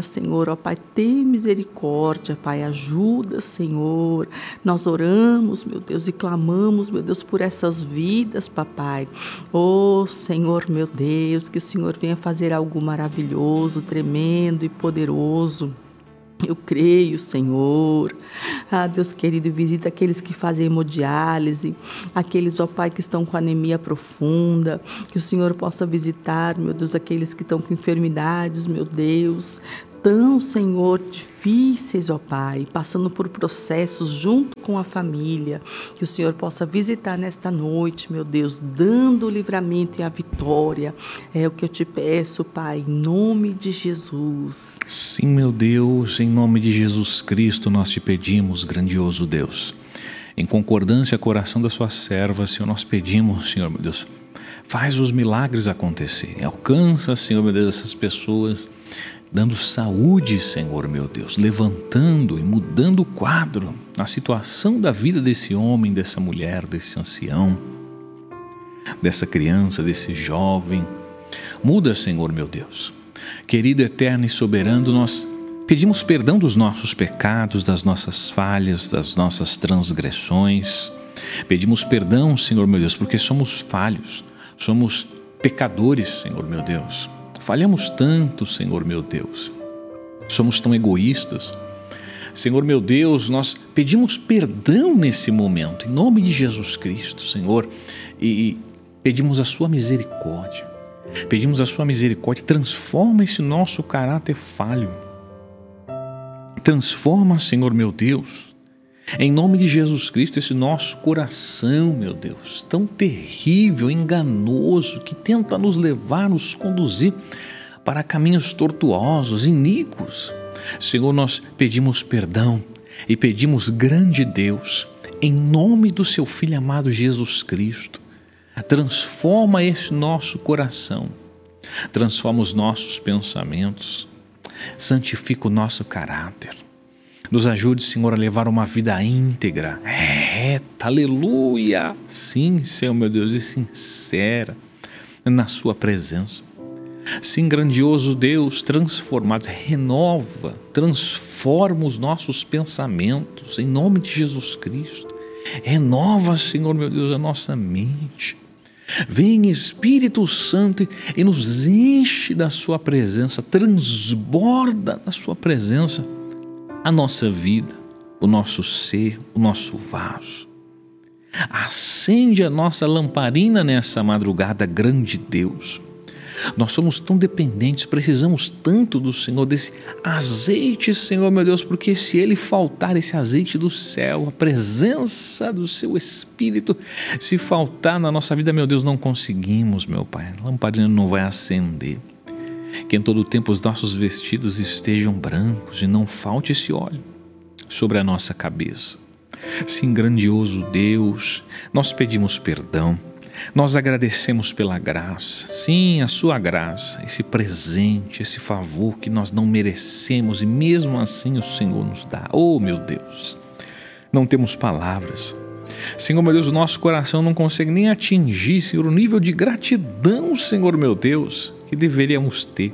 Senhor, ó Pai, tem misericórdia, Pai, ajuda, Senhor. Nós oramos, meu Deus, e clamamos, meu Deus, por essas vidas, papai. Ó Senhor, meu Deus, que o Senhor venha fazer algo maravilhoso, tremendo e poderoso. Eu creio, Senhor. Ah, Deus querido, visita aqueles que fazem hemodiálise, aqueles, ó Pai, que estão com anemia profunda, que o Senhor possa visitar, meu Deus, aqueles que estão com enfermidades, meu Deus, tão, Senhor, difíceis, ó Pai, passando por processos junto com a família, que o Senhor possa visitar nesta noite, meu Deus, dando o livramento e a vitória. É o que eu te peço, Pai, em nome de Jesus. Sim, meu Deus, em nome de Jesus Cristo nós te pedimos, grandioso Deus. Em concordância com a oração da sua serva, Senhor, nós pedimos, Senhor, meu Deus, faz os milagres acontecerem. Alcança, Senhor, meu Deus, essas pessoas, dando saúde, Senhor, meu Deus, levantando e mudando o quadro, a situação da vida desse homem, dessa mulher, desse ancião, dessa criança, desse jovem. Muda, Senhor, meu Deus. Querido, eterno e soberano, nós pedimos perdão dos nossos pecados, das nossas falhas, das nossas transgressões. Pedimos perdão, Senhor, meu Deus, porque somos falhos, somos pecadores, Senhor, meu Deus. Falhamos tanto, Senhor, meu Deus. Somos tão egoístas. Senhor, meu Deus, nós pedimos perdão nesse momento, em nome de Jesus Cristo, Senhor, e pedimos a sua misericórdia. Pedimos a sua misericórdia, transforma esse nosso caráter falho. Transforma, Senhor, meu Deus, em nome de Jesus Cristo, esse nosso coração, meu Deus, tão terrível, enganoso, que tenta nos levar, nos conduzir para caminhos tortuosos, iníquos. Senhor, nós pedimos perdão e pedimos, grande Deus, em nome do seu Filho amado Jesus Cristo, transforma esse nosso coração, transforma os nossos pensamentos, santifica o nosso caráter. Nos ajude, Senhor, a levar uma vida íntegra, reta, aleluia, sim, Senhor, meu Deus, e sincera na sua presença. Sim, grandioso Deus, transformado, renova, transforma os nossos pensamentos, em nome de Jesus Cristo. Renova, Senhor, meu Deus, a nossa mente. Vem, Espírito Santo, e nos enche da sua presença, transborda da sua presença a nossa vida, o nosso ser, o nosso vaso. Acende a nossa lamparina nessa madrugada, grande Deus. Nós somos tão dependentes, precisamos tanto do Senhor, desse azeite, Senhor, meu Deus, porque se ele faltar, esse azeite do céu, a presença do seu Espírito, se faltar na nossa vida, meu Deus, não conseguimos, meu Pai, a lamparina não vai acender. Que em todo tempo os nossos vestidos estejam brancos e não falte esse óleo sobre a nossa cabeça. Sim, grandioso Deus, nós pedimos perdão, nós agradecemos pela graça, sim, a sua graça, esse presente, esse favor que nós não merecemos e mesmo assim o Senhor nos dá. Oh, meu Deus, não temos palavras. Senhor, meu Deus, o nosso coração não consegue nem atingir, Senhor, o nível de gratidão, Senhor, meu Deus, que deveríamos ter.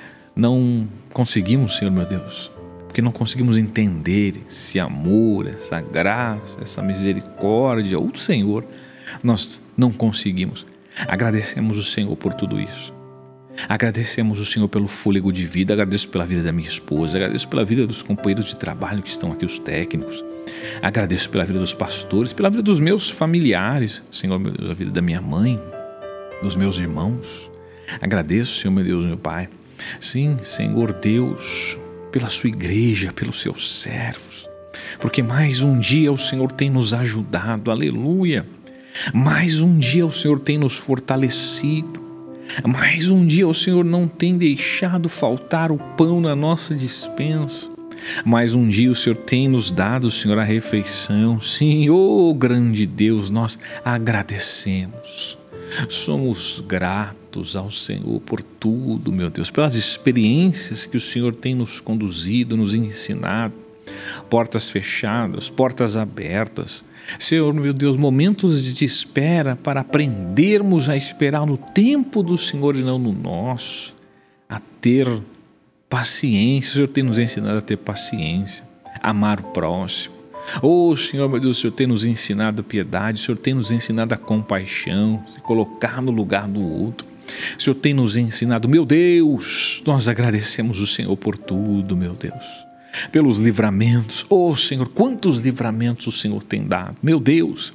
Não conseguimos, Senhor, meu Deus, porque não conseguimos entender esse amor, essa graça, essa misericórdia, o Senhor, nós não conseguimos. Agradecemos o Senhor por tudo isso. Agradecemos o Senhor pelo fôlego de vida, agradeço pela vida da minha esposa, agradeço pela vida dos companheiros de trabalho que estão aqui, os técnicos, agradeço pela vida dos pastores, pela vida dos meus familiares, Senhor, meu Deus, a vida da minha mãe, dos meus irmãos. Agradeço, Senhor, meu Deus, meu Pai. Sim, Senhor Deus, pela sua igreja, pelos seus servos, porque mais um dia o Senhor tem nos ajudado, aleluia. Mais um dia o Senhor tem nos fortalecido. Mais um dia o Senhor não tem deixado faltar o pão na nossa despensa. Mais um dia o Senhor tem nos dado, Senhor, a refeição. Sim, oh grande Deus, nós agradecemos. Somos gratos ao Senhor por tudo, meu Deus, pelas experiências que o Senhor tem nos conduzido, nos ensinado. Portas fechadas, portas abertas. Senhor, meu Deus, momentos de espera para aprendermos a esperar no tempo do Senhor e não no nosso, a ter paciência. O Senhor tem nos ensinado a ter paciência, amar o próximo. Oh, Senhor, meu Deus, o Senhor tem nos ensinado a piedade, o Senhor tem nos ensinado a compaixão, se colocar no lugar do outro. O Senhor tem nos ensinado, meu Deus, nós agradecemos o Senhor por tudo, meu Deus, pelos livramentos. Oh, Senhor, quantos livramentos o Senhor tem dado, meu Deus.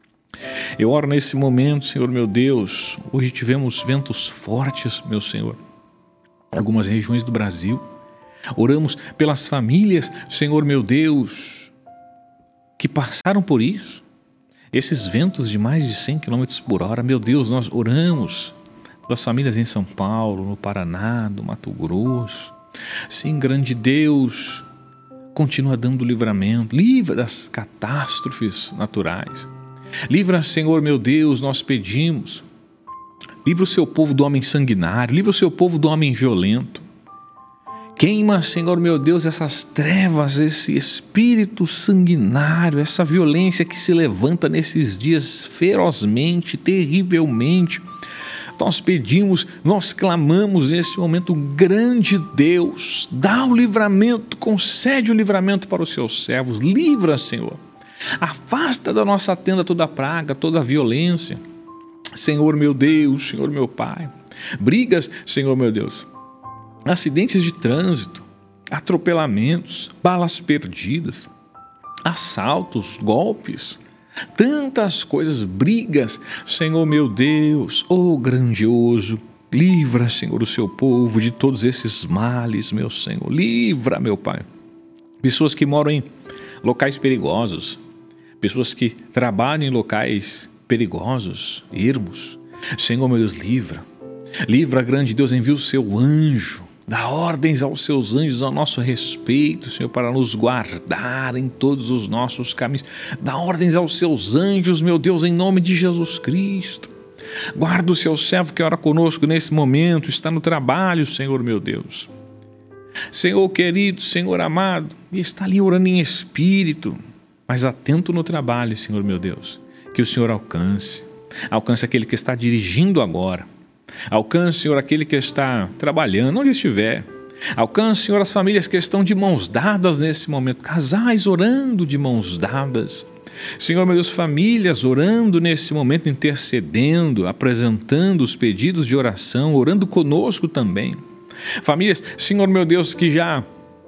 Eu oro nesse momento, Senhor, meu Deus, hoje tivemos ventos fortes, meu Senhor, em algumas regiões do Brasil. Oramos pelas famílias, Senhor, meu Deus, que passaram por isso, esses ventos de mais de cem quilômetros por hora, meu Deus, nós oramos pelas famílias em São Paulo, no Paraná, no Mato Grosso. Sim, grande Deus, continua dando livramento, livra das catástrofes naturais. Livra, Senhor, meu Deus, nós pedimos. Livra o seu povo do homem sanguinário, livra o seu povo do homem violento. Queima, Senhor, meu Deus, essas trevas, esse espírito sanguinário, essa violência que se levanta nesses dias ferozmente, terrivelmente. Nós pedimos, nós clamamos nesse momento, grande Deus, dá o livramento, concede o livramento para os seus servos, livra, Senhor. Afasta da nossa tenda toda a praga, toda a violência. Senhor meu Deus, Senhor meu Pai. Brigas, Senhor meu Deus. Acidentes de trânsito, atropelamentos, balas perdidas, assaltos, golpes, tantas coisas, brigas. Senhor meu Deus, oh grandioso, livra, Senhor, o seu povo de todos esses males, meu Senhor. Livra, meu Pai. Pessoas que moram em locais perigosos, pessoas que trabalham em locais perigosos, ermos. Senhor, meu Deus, livra. Livra, grande Deus, envia o seu anjo, dá ordens aos seus anjos a nosso respeito, Senhor, para nos guardar em todos os nossos caminhos. Dá ordens aos seus anjos, meu Deus, em nome de Jesus Cristo. Guarda o seu servo que ora conosco nesse momento, está no trabalho, Senhor, meu Deus. Senhor querido, Senhor amado, e está ali orando em espírito, mas atento no trabalho, Senhor meu Deus, que o Senhor alcance, alcance aquele que está dirigindo agora, alcance, Senhor, aquele que está trabalhando, onde estiver, alcance, Senhor, as famílias que estão de mãos dadas nesse momento, casais orando de mãos dadas, Senhor meu Deus, famílias orando nesse momento, intercedendo, apresentando os pedidos de oração, orando conosco também. Famílias, Senhor meu Deus, que já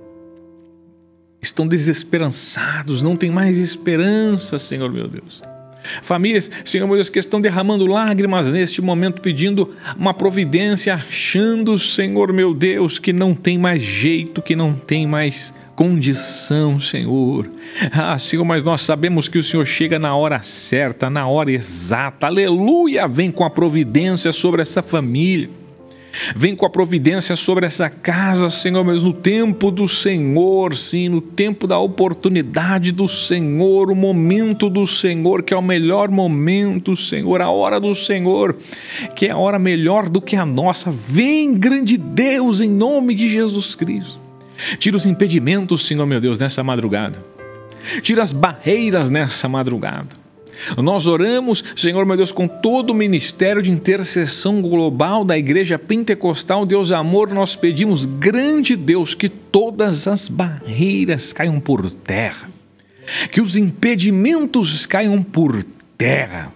estão desesperançados, não tem mais esperança, Senhor meu Deus. Famílias, Senhor meu Deus, que estão derramando lágrimas neste momento, pedindo uma providência, achando, Senhor meu Deus, que não tem mais jeito, que não tem mais condição, Senhor. Ah, Senhor, mas nós sabemos que o Senhor chega na hora certa, na hora exata. Aleluia! Vem com a providência sobre essa família. Vem com a providência sobre essa casa, Senhor, mas no tempo do Senhor, sim, no tempo da oportunidade do Senhor, o momento do Senhor, que é o melhor momento, Senhor, a hora do Senhor, que é a hora melhor do que a nossa. Vem, grande Deus, em nome de Jesus Cristo. Tira os impedimentos, Senhor, meu Deus, nessa madrugada. Tira as barreiras nessa madrugada. Nós oramos, Senhor meu Deus, com todo o ministério de intercessão global da Igreja Pentecostal Deus Amor. Nós pedimos, grande Deus, que todas as barreiras caiam por terra, que os impedimentos caiam por terra.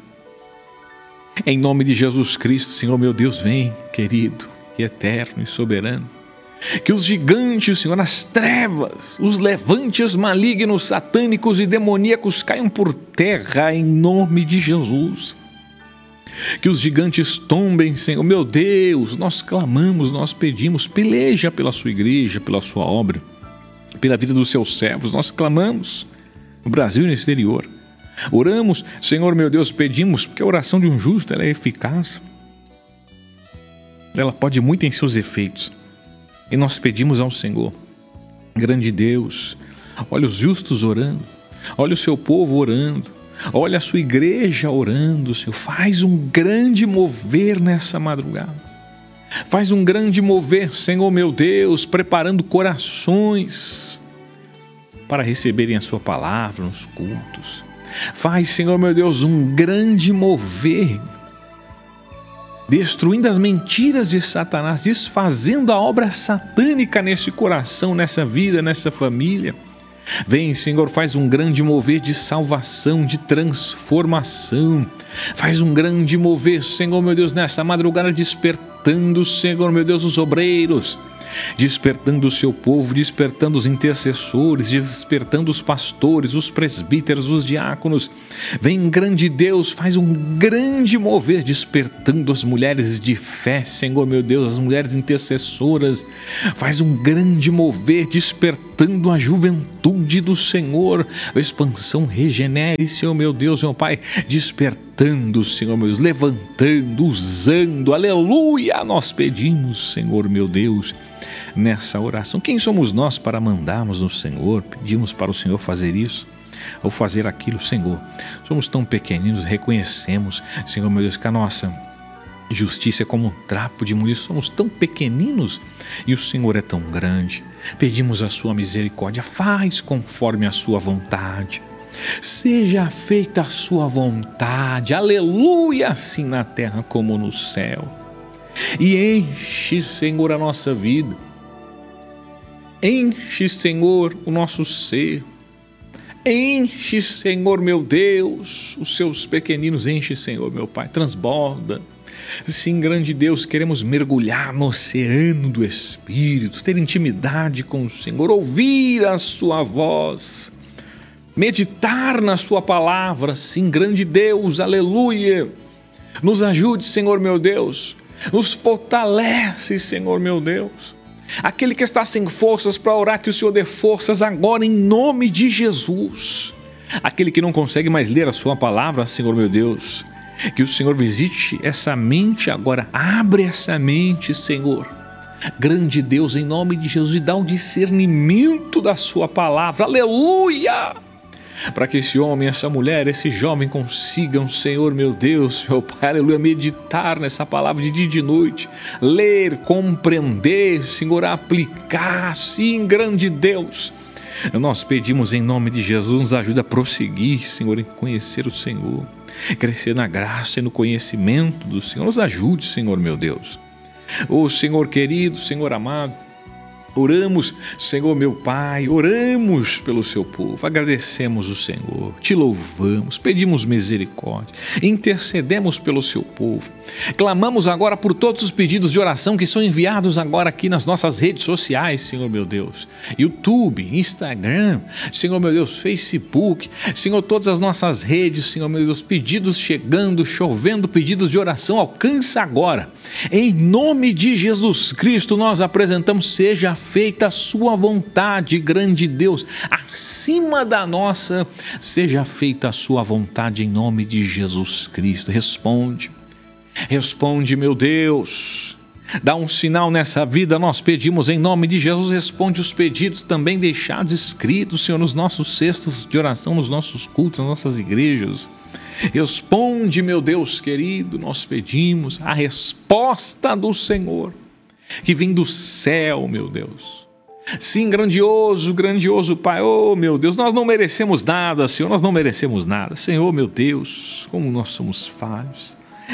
Em nome de Jesus Cristo, Senhor meu Deus, vem, querido e eterno e soberano. Que os gigantes, Senhor, as trevas, os levantes malignos, satânicos e demoníacos caiam por terra em nome de Jesus. Que os gigantes tombem, Senhor, meu Deus, nós clamamos, nós pedimos, peleja pela sua igreja, pela sua obra, pela vida dos seus servos, nós clamamos no Brasil e no exterior. Oramos, Senhor, meu Deus, pedimos, porque a oração de um justo ela é eficaz, ela pode muito em seus efeitos. E nós pedimos ao Senhor, grande Deus, olha os justos orando, olha o seu povo orando, olha a sua igreja orando, Senhor, faz um grande mover nessa madrugada, faz um grande mover, Senhor meu Deus, preparando corações para receberem a sua palavra nos cultos. Faz, Senhor meu Deus, um grande mover destruindo as mentiras de Satanás, desfazendo a obra satânica nesse coração, nessa vida, nessa família. Vem, Senhor, faz um grande mover de salvação, de transformação. Faz um grande mover, Senhor, meu Deus, nessa madrugada, despertando, Senhor, meu Deus, os obreiros, despertando o seu povo, despertando os intercessores, despertando os pastores, os presbíteros, os diáconos. Vem, grande Deus, faz um grande mover, despertando as mulheres de fé, Senhor, meu Deus, as mulheres intercessoras. Faz um grande mover, despertando a juventude do Senhor. A expansão regenere, Senhor, meu Deus, meu Pai, despertando, Senhor, meu Deus, levantando, usando, aleluia. Nós pedimos, Senhor, meu Deus, nessa oração. Quem somos nós para mandarmos no Senhor? Pedimos para o Senhor fazer isso ou fazer aquilo, Senhor. Somos tão pequeninos, reconhecemos, Senhor, meu Deus, que a nossa justiça é como um trapo de molir. Somos tão pequeninos e o Senhor é tão grande. Pedimos a sua misericórdia, faz conforme a sua vontade. Seja feita a sua vontade, aleluia, assim na terra como no céu. E enche, Senhor, a nossa vida. Enche, Senhor, o nosso ser. Enche, Senhor, meu Deus, os seus pequeninos. Enche, Senhor, meu Pai, transborda. Sim, grande Deus, queremos mergulhar no oceano do Espírito, ter intimidade com o Senhor, ouvir a sua voz, meditar na sua palavra. Sim, grande Deus, aleluia. Nos ajude, Senhor, meu Deus. Nos fortalece, Senhor, meu Deus. Aquele que está sem forças para orar, que o Senhor dê forças agora em nome de Jesus. Aquele que não consegue mais ler a sua palavra, Senhor, meu Deus, que o Senhor visite essa mente agora. Abre essa mente, Senhor. Grande Deus, em nome de Jesus, e dá um discernimento da sua palavra. Aleluia! Para que esse homem, essa mulher, esse jovem consigam, Senhor, meu Deus, meu Pai, aleluia, meditar nessa palavra de dia e de noite, ler, compreender, Senhor, aplicar, sim, grande Deus. Nós pedimos em nome de Jesus, nos ajuda a prosseguir, Senhor, em conhecer o Senhor, crescer na graça e no conhecimento do Senhor. Nos ajude, Senhor, meu Deus. Ô Senhor querido, Senhor amado, oramos, Senhor, meu Pai, oramos pelo seu povo, agradecemos o Senhor, te louvamos, pedimos misericórdia, intercedemos pelo seu povo, clamamos agora por todos os pedidos de oração que são enviados agora aqui nas nossas redes sociais, Senhor, meu Deus, YouTube, Instagram, Senhor, meu Deus, Facebook, Senhor, todas as nossas redes, Senhor, meu Deus, pedidos chegando, chovendo, pedidos de oração, alcança agora, em nome de Jesus Cristo. Nós apresentamos, seja feita a sua vontade, grande Deus, acima da nossa, seja feita a sua vontade em nome de Jesus Cristo. Responde, responde, meu Deus, dá um sinal nessa vida, nós pedimos em nome de Jesus. Responde os pedidos também deixados escritos, Senhor, nos nossos cestos de oração, nos nossos cultos, nas nossas igrejas. Responde, meu Deus querido, nós pedimos a resposta do Senhor, que vem do céu, meu Deus. Sim, grandioso, grandioso Pai, oh meu Deus, nós não merecemos nada, Senhor, nós não merecemos nada, Senhor, meu Deus, como nós somos falhos,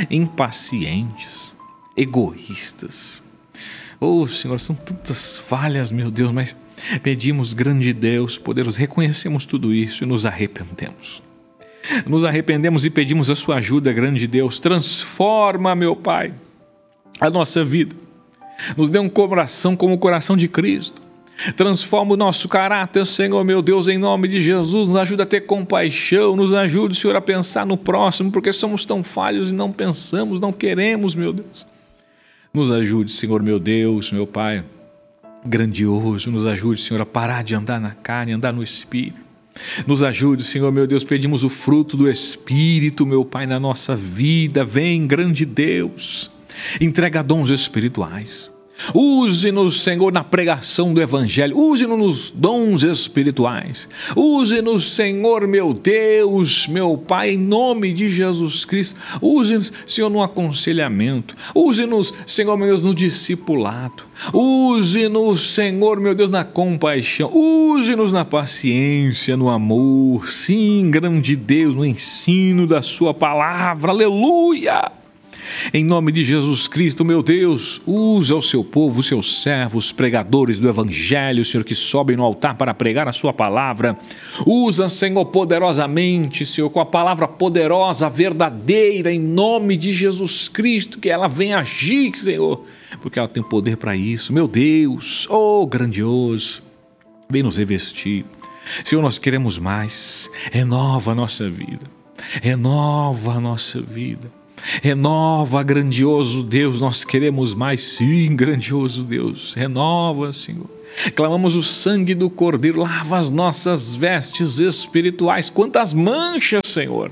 impacientes, egoístas, oh Senhor, são tantas falhas, meu Deus, mas pedimos, grande Deus, poderoso, reconhecemos tudo isso e nos arrependemos. Nos arrependemos e pedimos a sua ajuda, grande Deus. Transforma, meu Pai, a nossa vida. Nos dê um coração como o coração de Cristo. Transforma o nosso caráter, Senhor, meu Deus, em nome de Jesus. Nos ajuda a ter compaixão. Nos ajude, Senhor, a pensar no próximo, porque somos tão falhos e não pensamos, não queremos, meu Deus. Nos ajude, Senhor, meu Deus, meu Pai grandioso. Nos ajude, Senhor, a parar de andar na carne, andar no Espírito. Nos ajude, Senhor, meu Deus, pedimos o fruto do Espírito, meu Pai, na nossa vida. Vem, grande Deus, entrega dons espirituais. Use-nos, Senhor, na pregação do Evangelho. Use-nos nos dons espirituais. Use-nos, Senhor, meu Deus, meu Pai, em nome de Jesus Cristo. Use-nos, Senhor, no aconselhamento. Use-nos, Senhor, meu Deus, no discipulado. Use-nos, Senhor, meu Deus, na compaixão. Use-nos na paciência, no amor. Sim, grande Deus, no ensino da sua palavra. Aleluia! Em nome de Jesus Cristo, meu Deus, usa o seu povo, os seus servos, pregadores do Evangelho, Senhor, que sobem no altar para pregar a sua palavra. Usa, Senhor, poderosamente, Senhor, com a palavra poderosa, verdadeira, em nome de Jesus Cristo, que ela venha agir, Senhor, porque ela tem poder para isso. Meu Deus, oh grandioso, vem nos revestir. Senhor, nós queremos mais. Renova a nossa vida. Renova a nossa vida. Renova, grandioso Deus. Nós queremos mais, sim, grandioso Deus. Renova, Senhor. Clamamos o sangue do Cordeiro. Lava as nossas vestes espirituais. Quantas manchas, Senhor.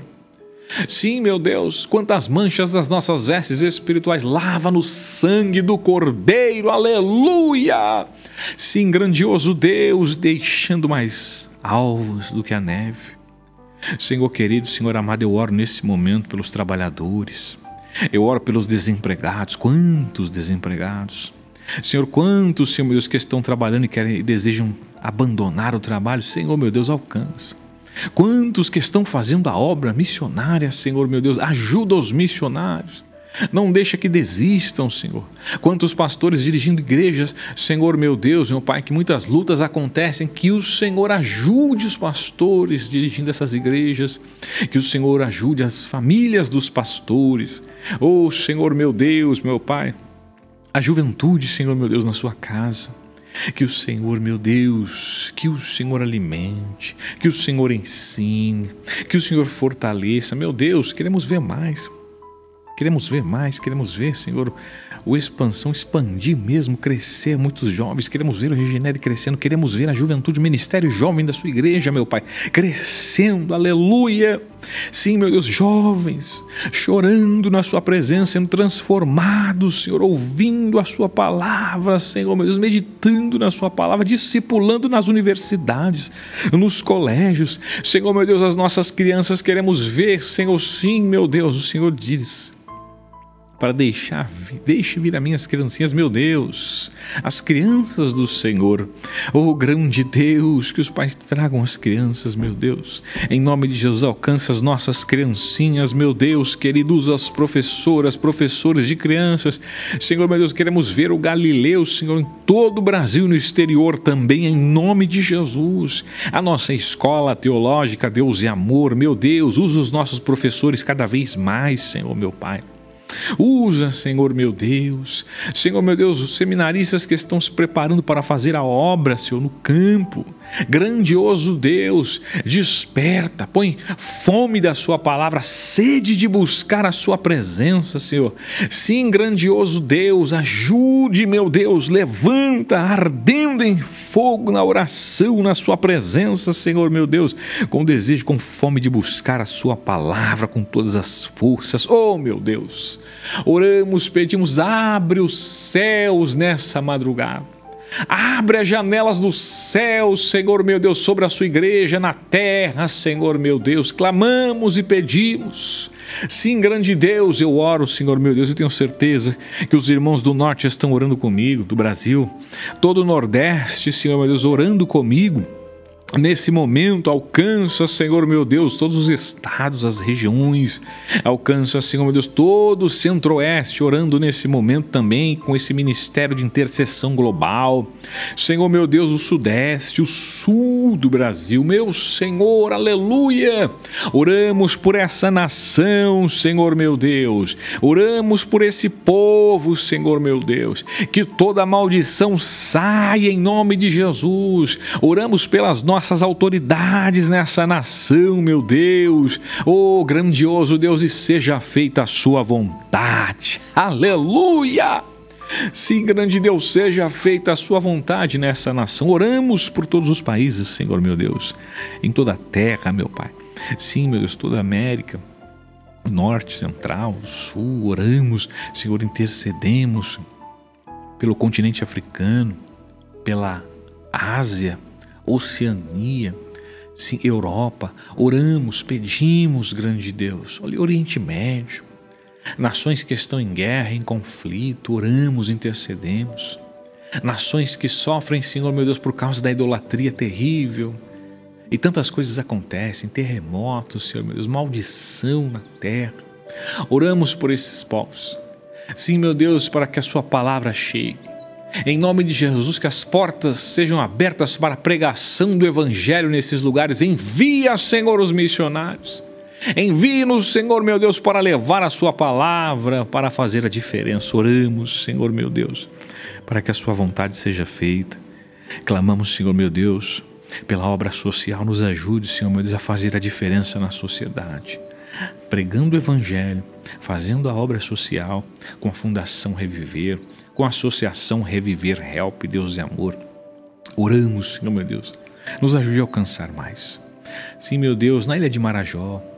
Sim, meu Deus, quantas manchas das nossas vestes espirituais. Lava no sangue do Cordeiro, aleluia. Sim, grandioso Deus, deixando mais alvos do que a neve. Senhor querido, Senhor amado, eu oro nesse momento pelos trabalhadores. Eu oro pelos desempregados. Quantos desempregados? Senhor, quantos, Senhor meu Deus, que estão trabalhando e querem e desejam abandonar o trabalho. Senhor meu Deus, alcança. Quantos que estão fazendo a obra missionária, Senhor meu Deus, ajuda os missionários. Não deixa que desistam, Senhor. Quantos pastores dirigindo igrejas, Senhor meu Deus, meu Pai, que muitas lutas acontecem, que o Senhor ajude os pastores dirigindo essas igrejas, que o Senhor ajude as famílias dos pastores. Oh, Senhor meu Deus, meu Pai, a juventude, Senhor meu Deus, na sua casa. Que o Senhor, meu Deus, que o Senhor alimente, que o Senhor ensine, que o Senhor fortaleça. Meu Deus, queremos ver mais, queremos ver mais, queremos ver, Senhor, o expansão expandir mesmo, crescer, muitos jovens, queremos ver o Regenere crescendo, queremos ver a juventude, o ministério jovem da sua igreja, meu Pai, crescendo, aleluia. Sim, meu Deus, jovens, chorando na sua presença, sendo transformados, Senhor, ouvindo a sua palavra, Senhor, meu Deus, meditando na sua palavra, discipulando nas universidades, nos colégios, Senhor, meu Deus, as nossas crianças queremos ver, Senhor, sim, meu Deus, o Senhor diz, para deixar, deixe vir as minhas criancinhas, meu Deus, as crianças do Senhor, oh grande Deus, que os pais tragam as crianças, meu Deus, em nome de Jesus, alcança as nossas criancinhas, meu Deus, queridos, as professoras, professores de crianças, Senhor, meu Deus, queremos ver o Galileu, Senhor, em todo o Brasil e no exterior também, em nome de Jesus, a nossa escola teológica, Deus e amor, meu Deus, usa os nossos professores cada vez mais, Senhor, meu Pai. Usa, Senhor meu Deus, Senhor meu Deus, os seminaristas que estão se preparando para fazer a obra, Senhor, no campo. Grandioso Deus, desperta, põe fome da sua palavra, sede de buscar a sua presença, Senhor. Sim, grandioso Deus, ajude, meu Deus, levanta, ardendo em fogo na oração, na sua presença, Senhor, meu Deus, com desejo, com fome de buscar a sua palavra com todas as forças. Oh, meu Deus, oramos, pedimos, abre os céus nessa madrugada. Abre as janelas dos céus, Senhor meu Deus, sobre a sua igreja na terra, Senhor meu Deus. Clamamos e pedimos. Sim, grande Deus, eu oro, Senhor meu Deus, eu tenho certeza que os irmãos do norte estão orando comigo, do Brasil, todo o nordeste, Senhor meu Deus, orando comigo. Nesse momento, alcança, Senhor meu Deus, todos os estados, as regiões, alcança, Senhor meu Deus, todo o centro-oeste, orando nesse momento também com esse ministério de intercessão global. Senhor meu Deus, o sudeste, o sul do Brasil, meu Senhor, aleluia. Oramos por essa nação, Senhor meu Deus, oramos por esse povo, Senhor meu Deus, que toda maldição saia em nome de Jesus. Oramos pelas nossas Nossas autoridades nessa nação, meu Deus, oh grandioso Deus, e seja feita a sua vontade, aleluia. Sim, grande Deus, seja feita a sua vontade nessa nação. Oramos por todos os países, Senhor meu Deus, em toda a terra, meu Pai. Sim, meu Deus, toda a América, norte, central, sul, oramos, Senhor, intercedemos pelo continente africano, pela Ásia, Oceania, sim, Europa, oramos, pedimos, grande Deus, olha, Oriente Médio, nações que estão em guerra, em conflito, oramos, intercedemos, nações que sofrem, Senhor meu Deus, por causa da idolatria terrível, e tantas coisas acontecem, terremotos, Senhor meu Deus, maldição na terra, Oramos por esses povos. Sim, meu Deus, para que a sua palavra chegue. Em nome de Jesus, que as portas sejam abertas para a pregação do Evangelho nesses lugares. Envia, Senhor, os missionários. Envie-nos, Senhor, meu Deus, para levar a sua palavra, para fazer a diferença. Oramos, Senhor, meu Deus, para que a sua vontade seja feita. Clamamos, Senhor, meu Deus, pela obra social. Nos ajude, Senhor, meu Deus, a fazer a diferença na sociedade. Pregando o Evangelho, fazendo a obra social, com a Fundação Reviver, com a Associação Reviver Help, Deus e Amor. Oramos, Senhor, meu Deus, nos ajude a alcançar mais. Sim, meu Deus, na ilha de Marajó,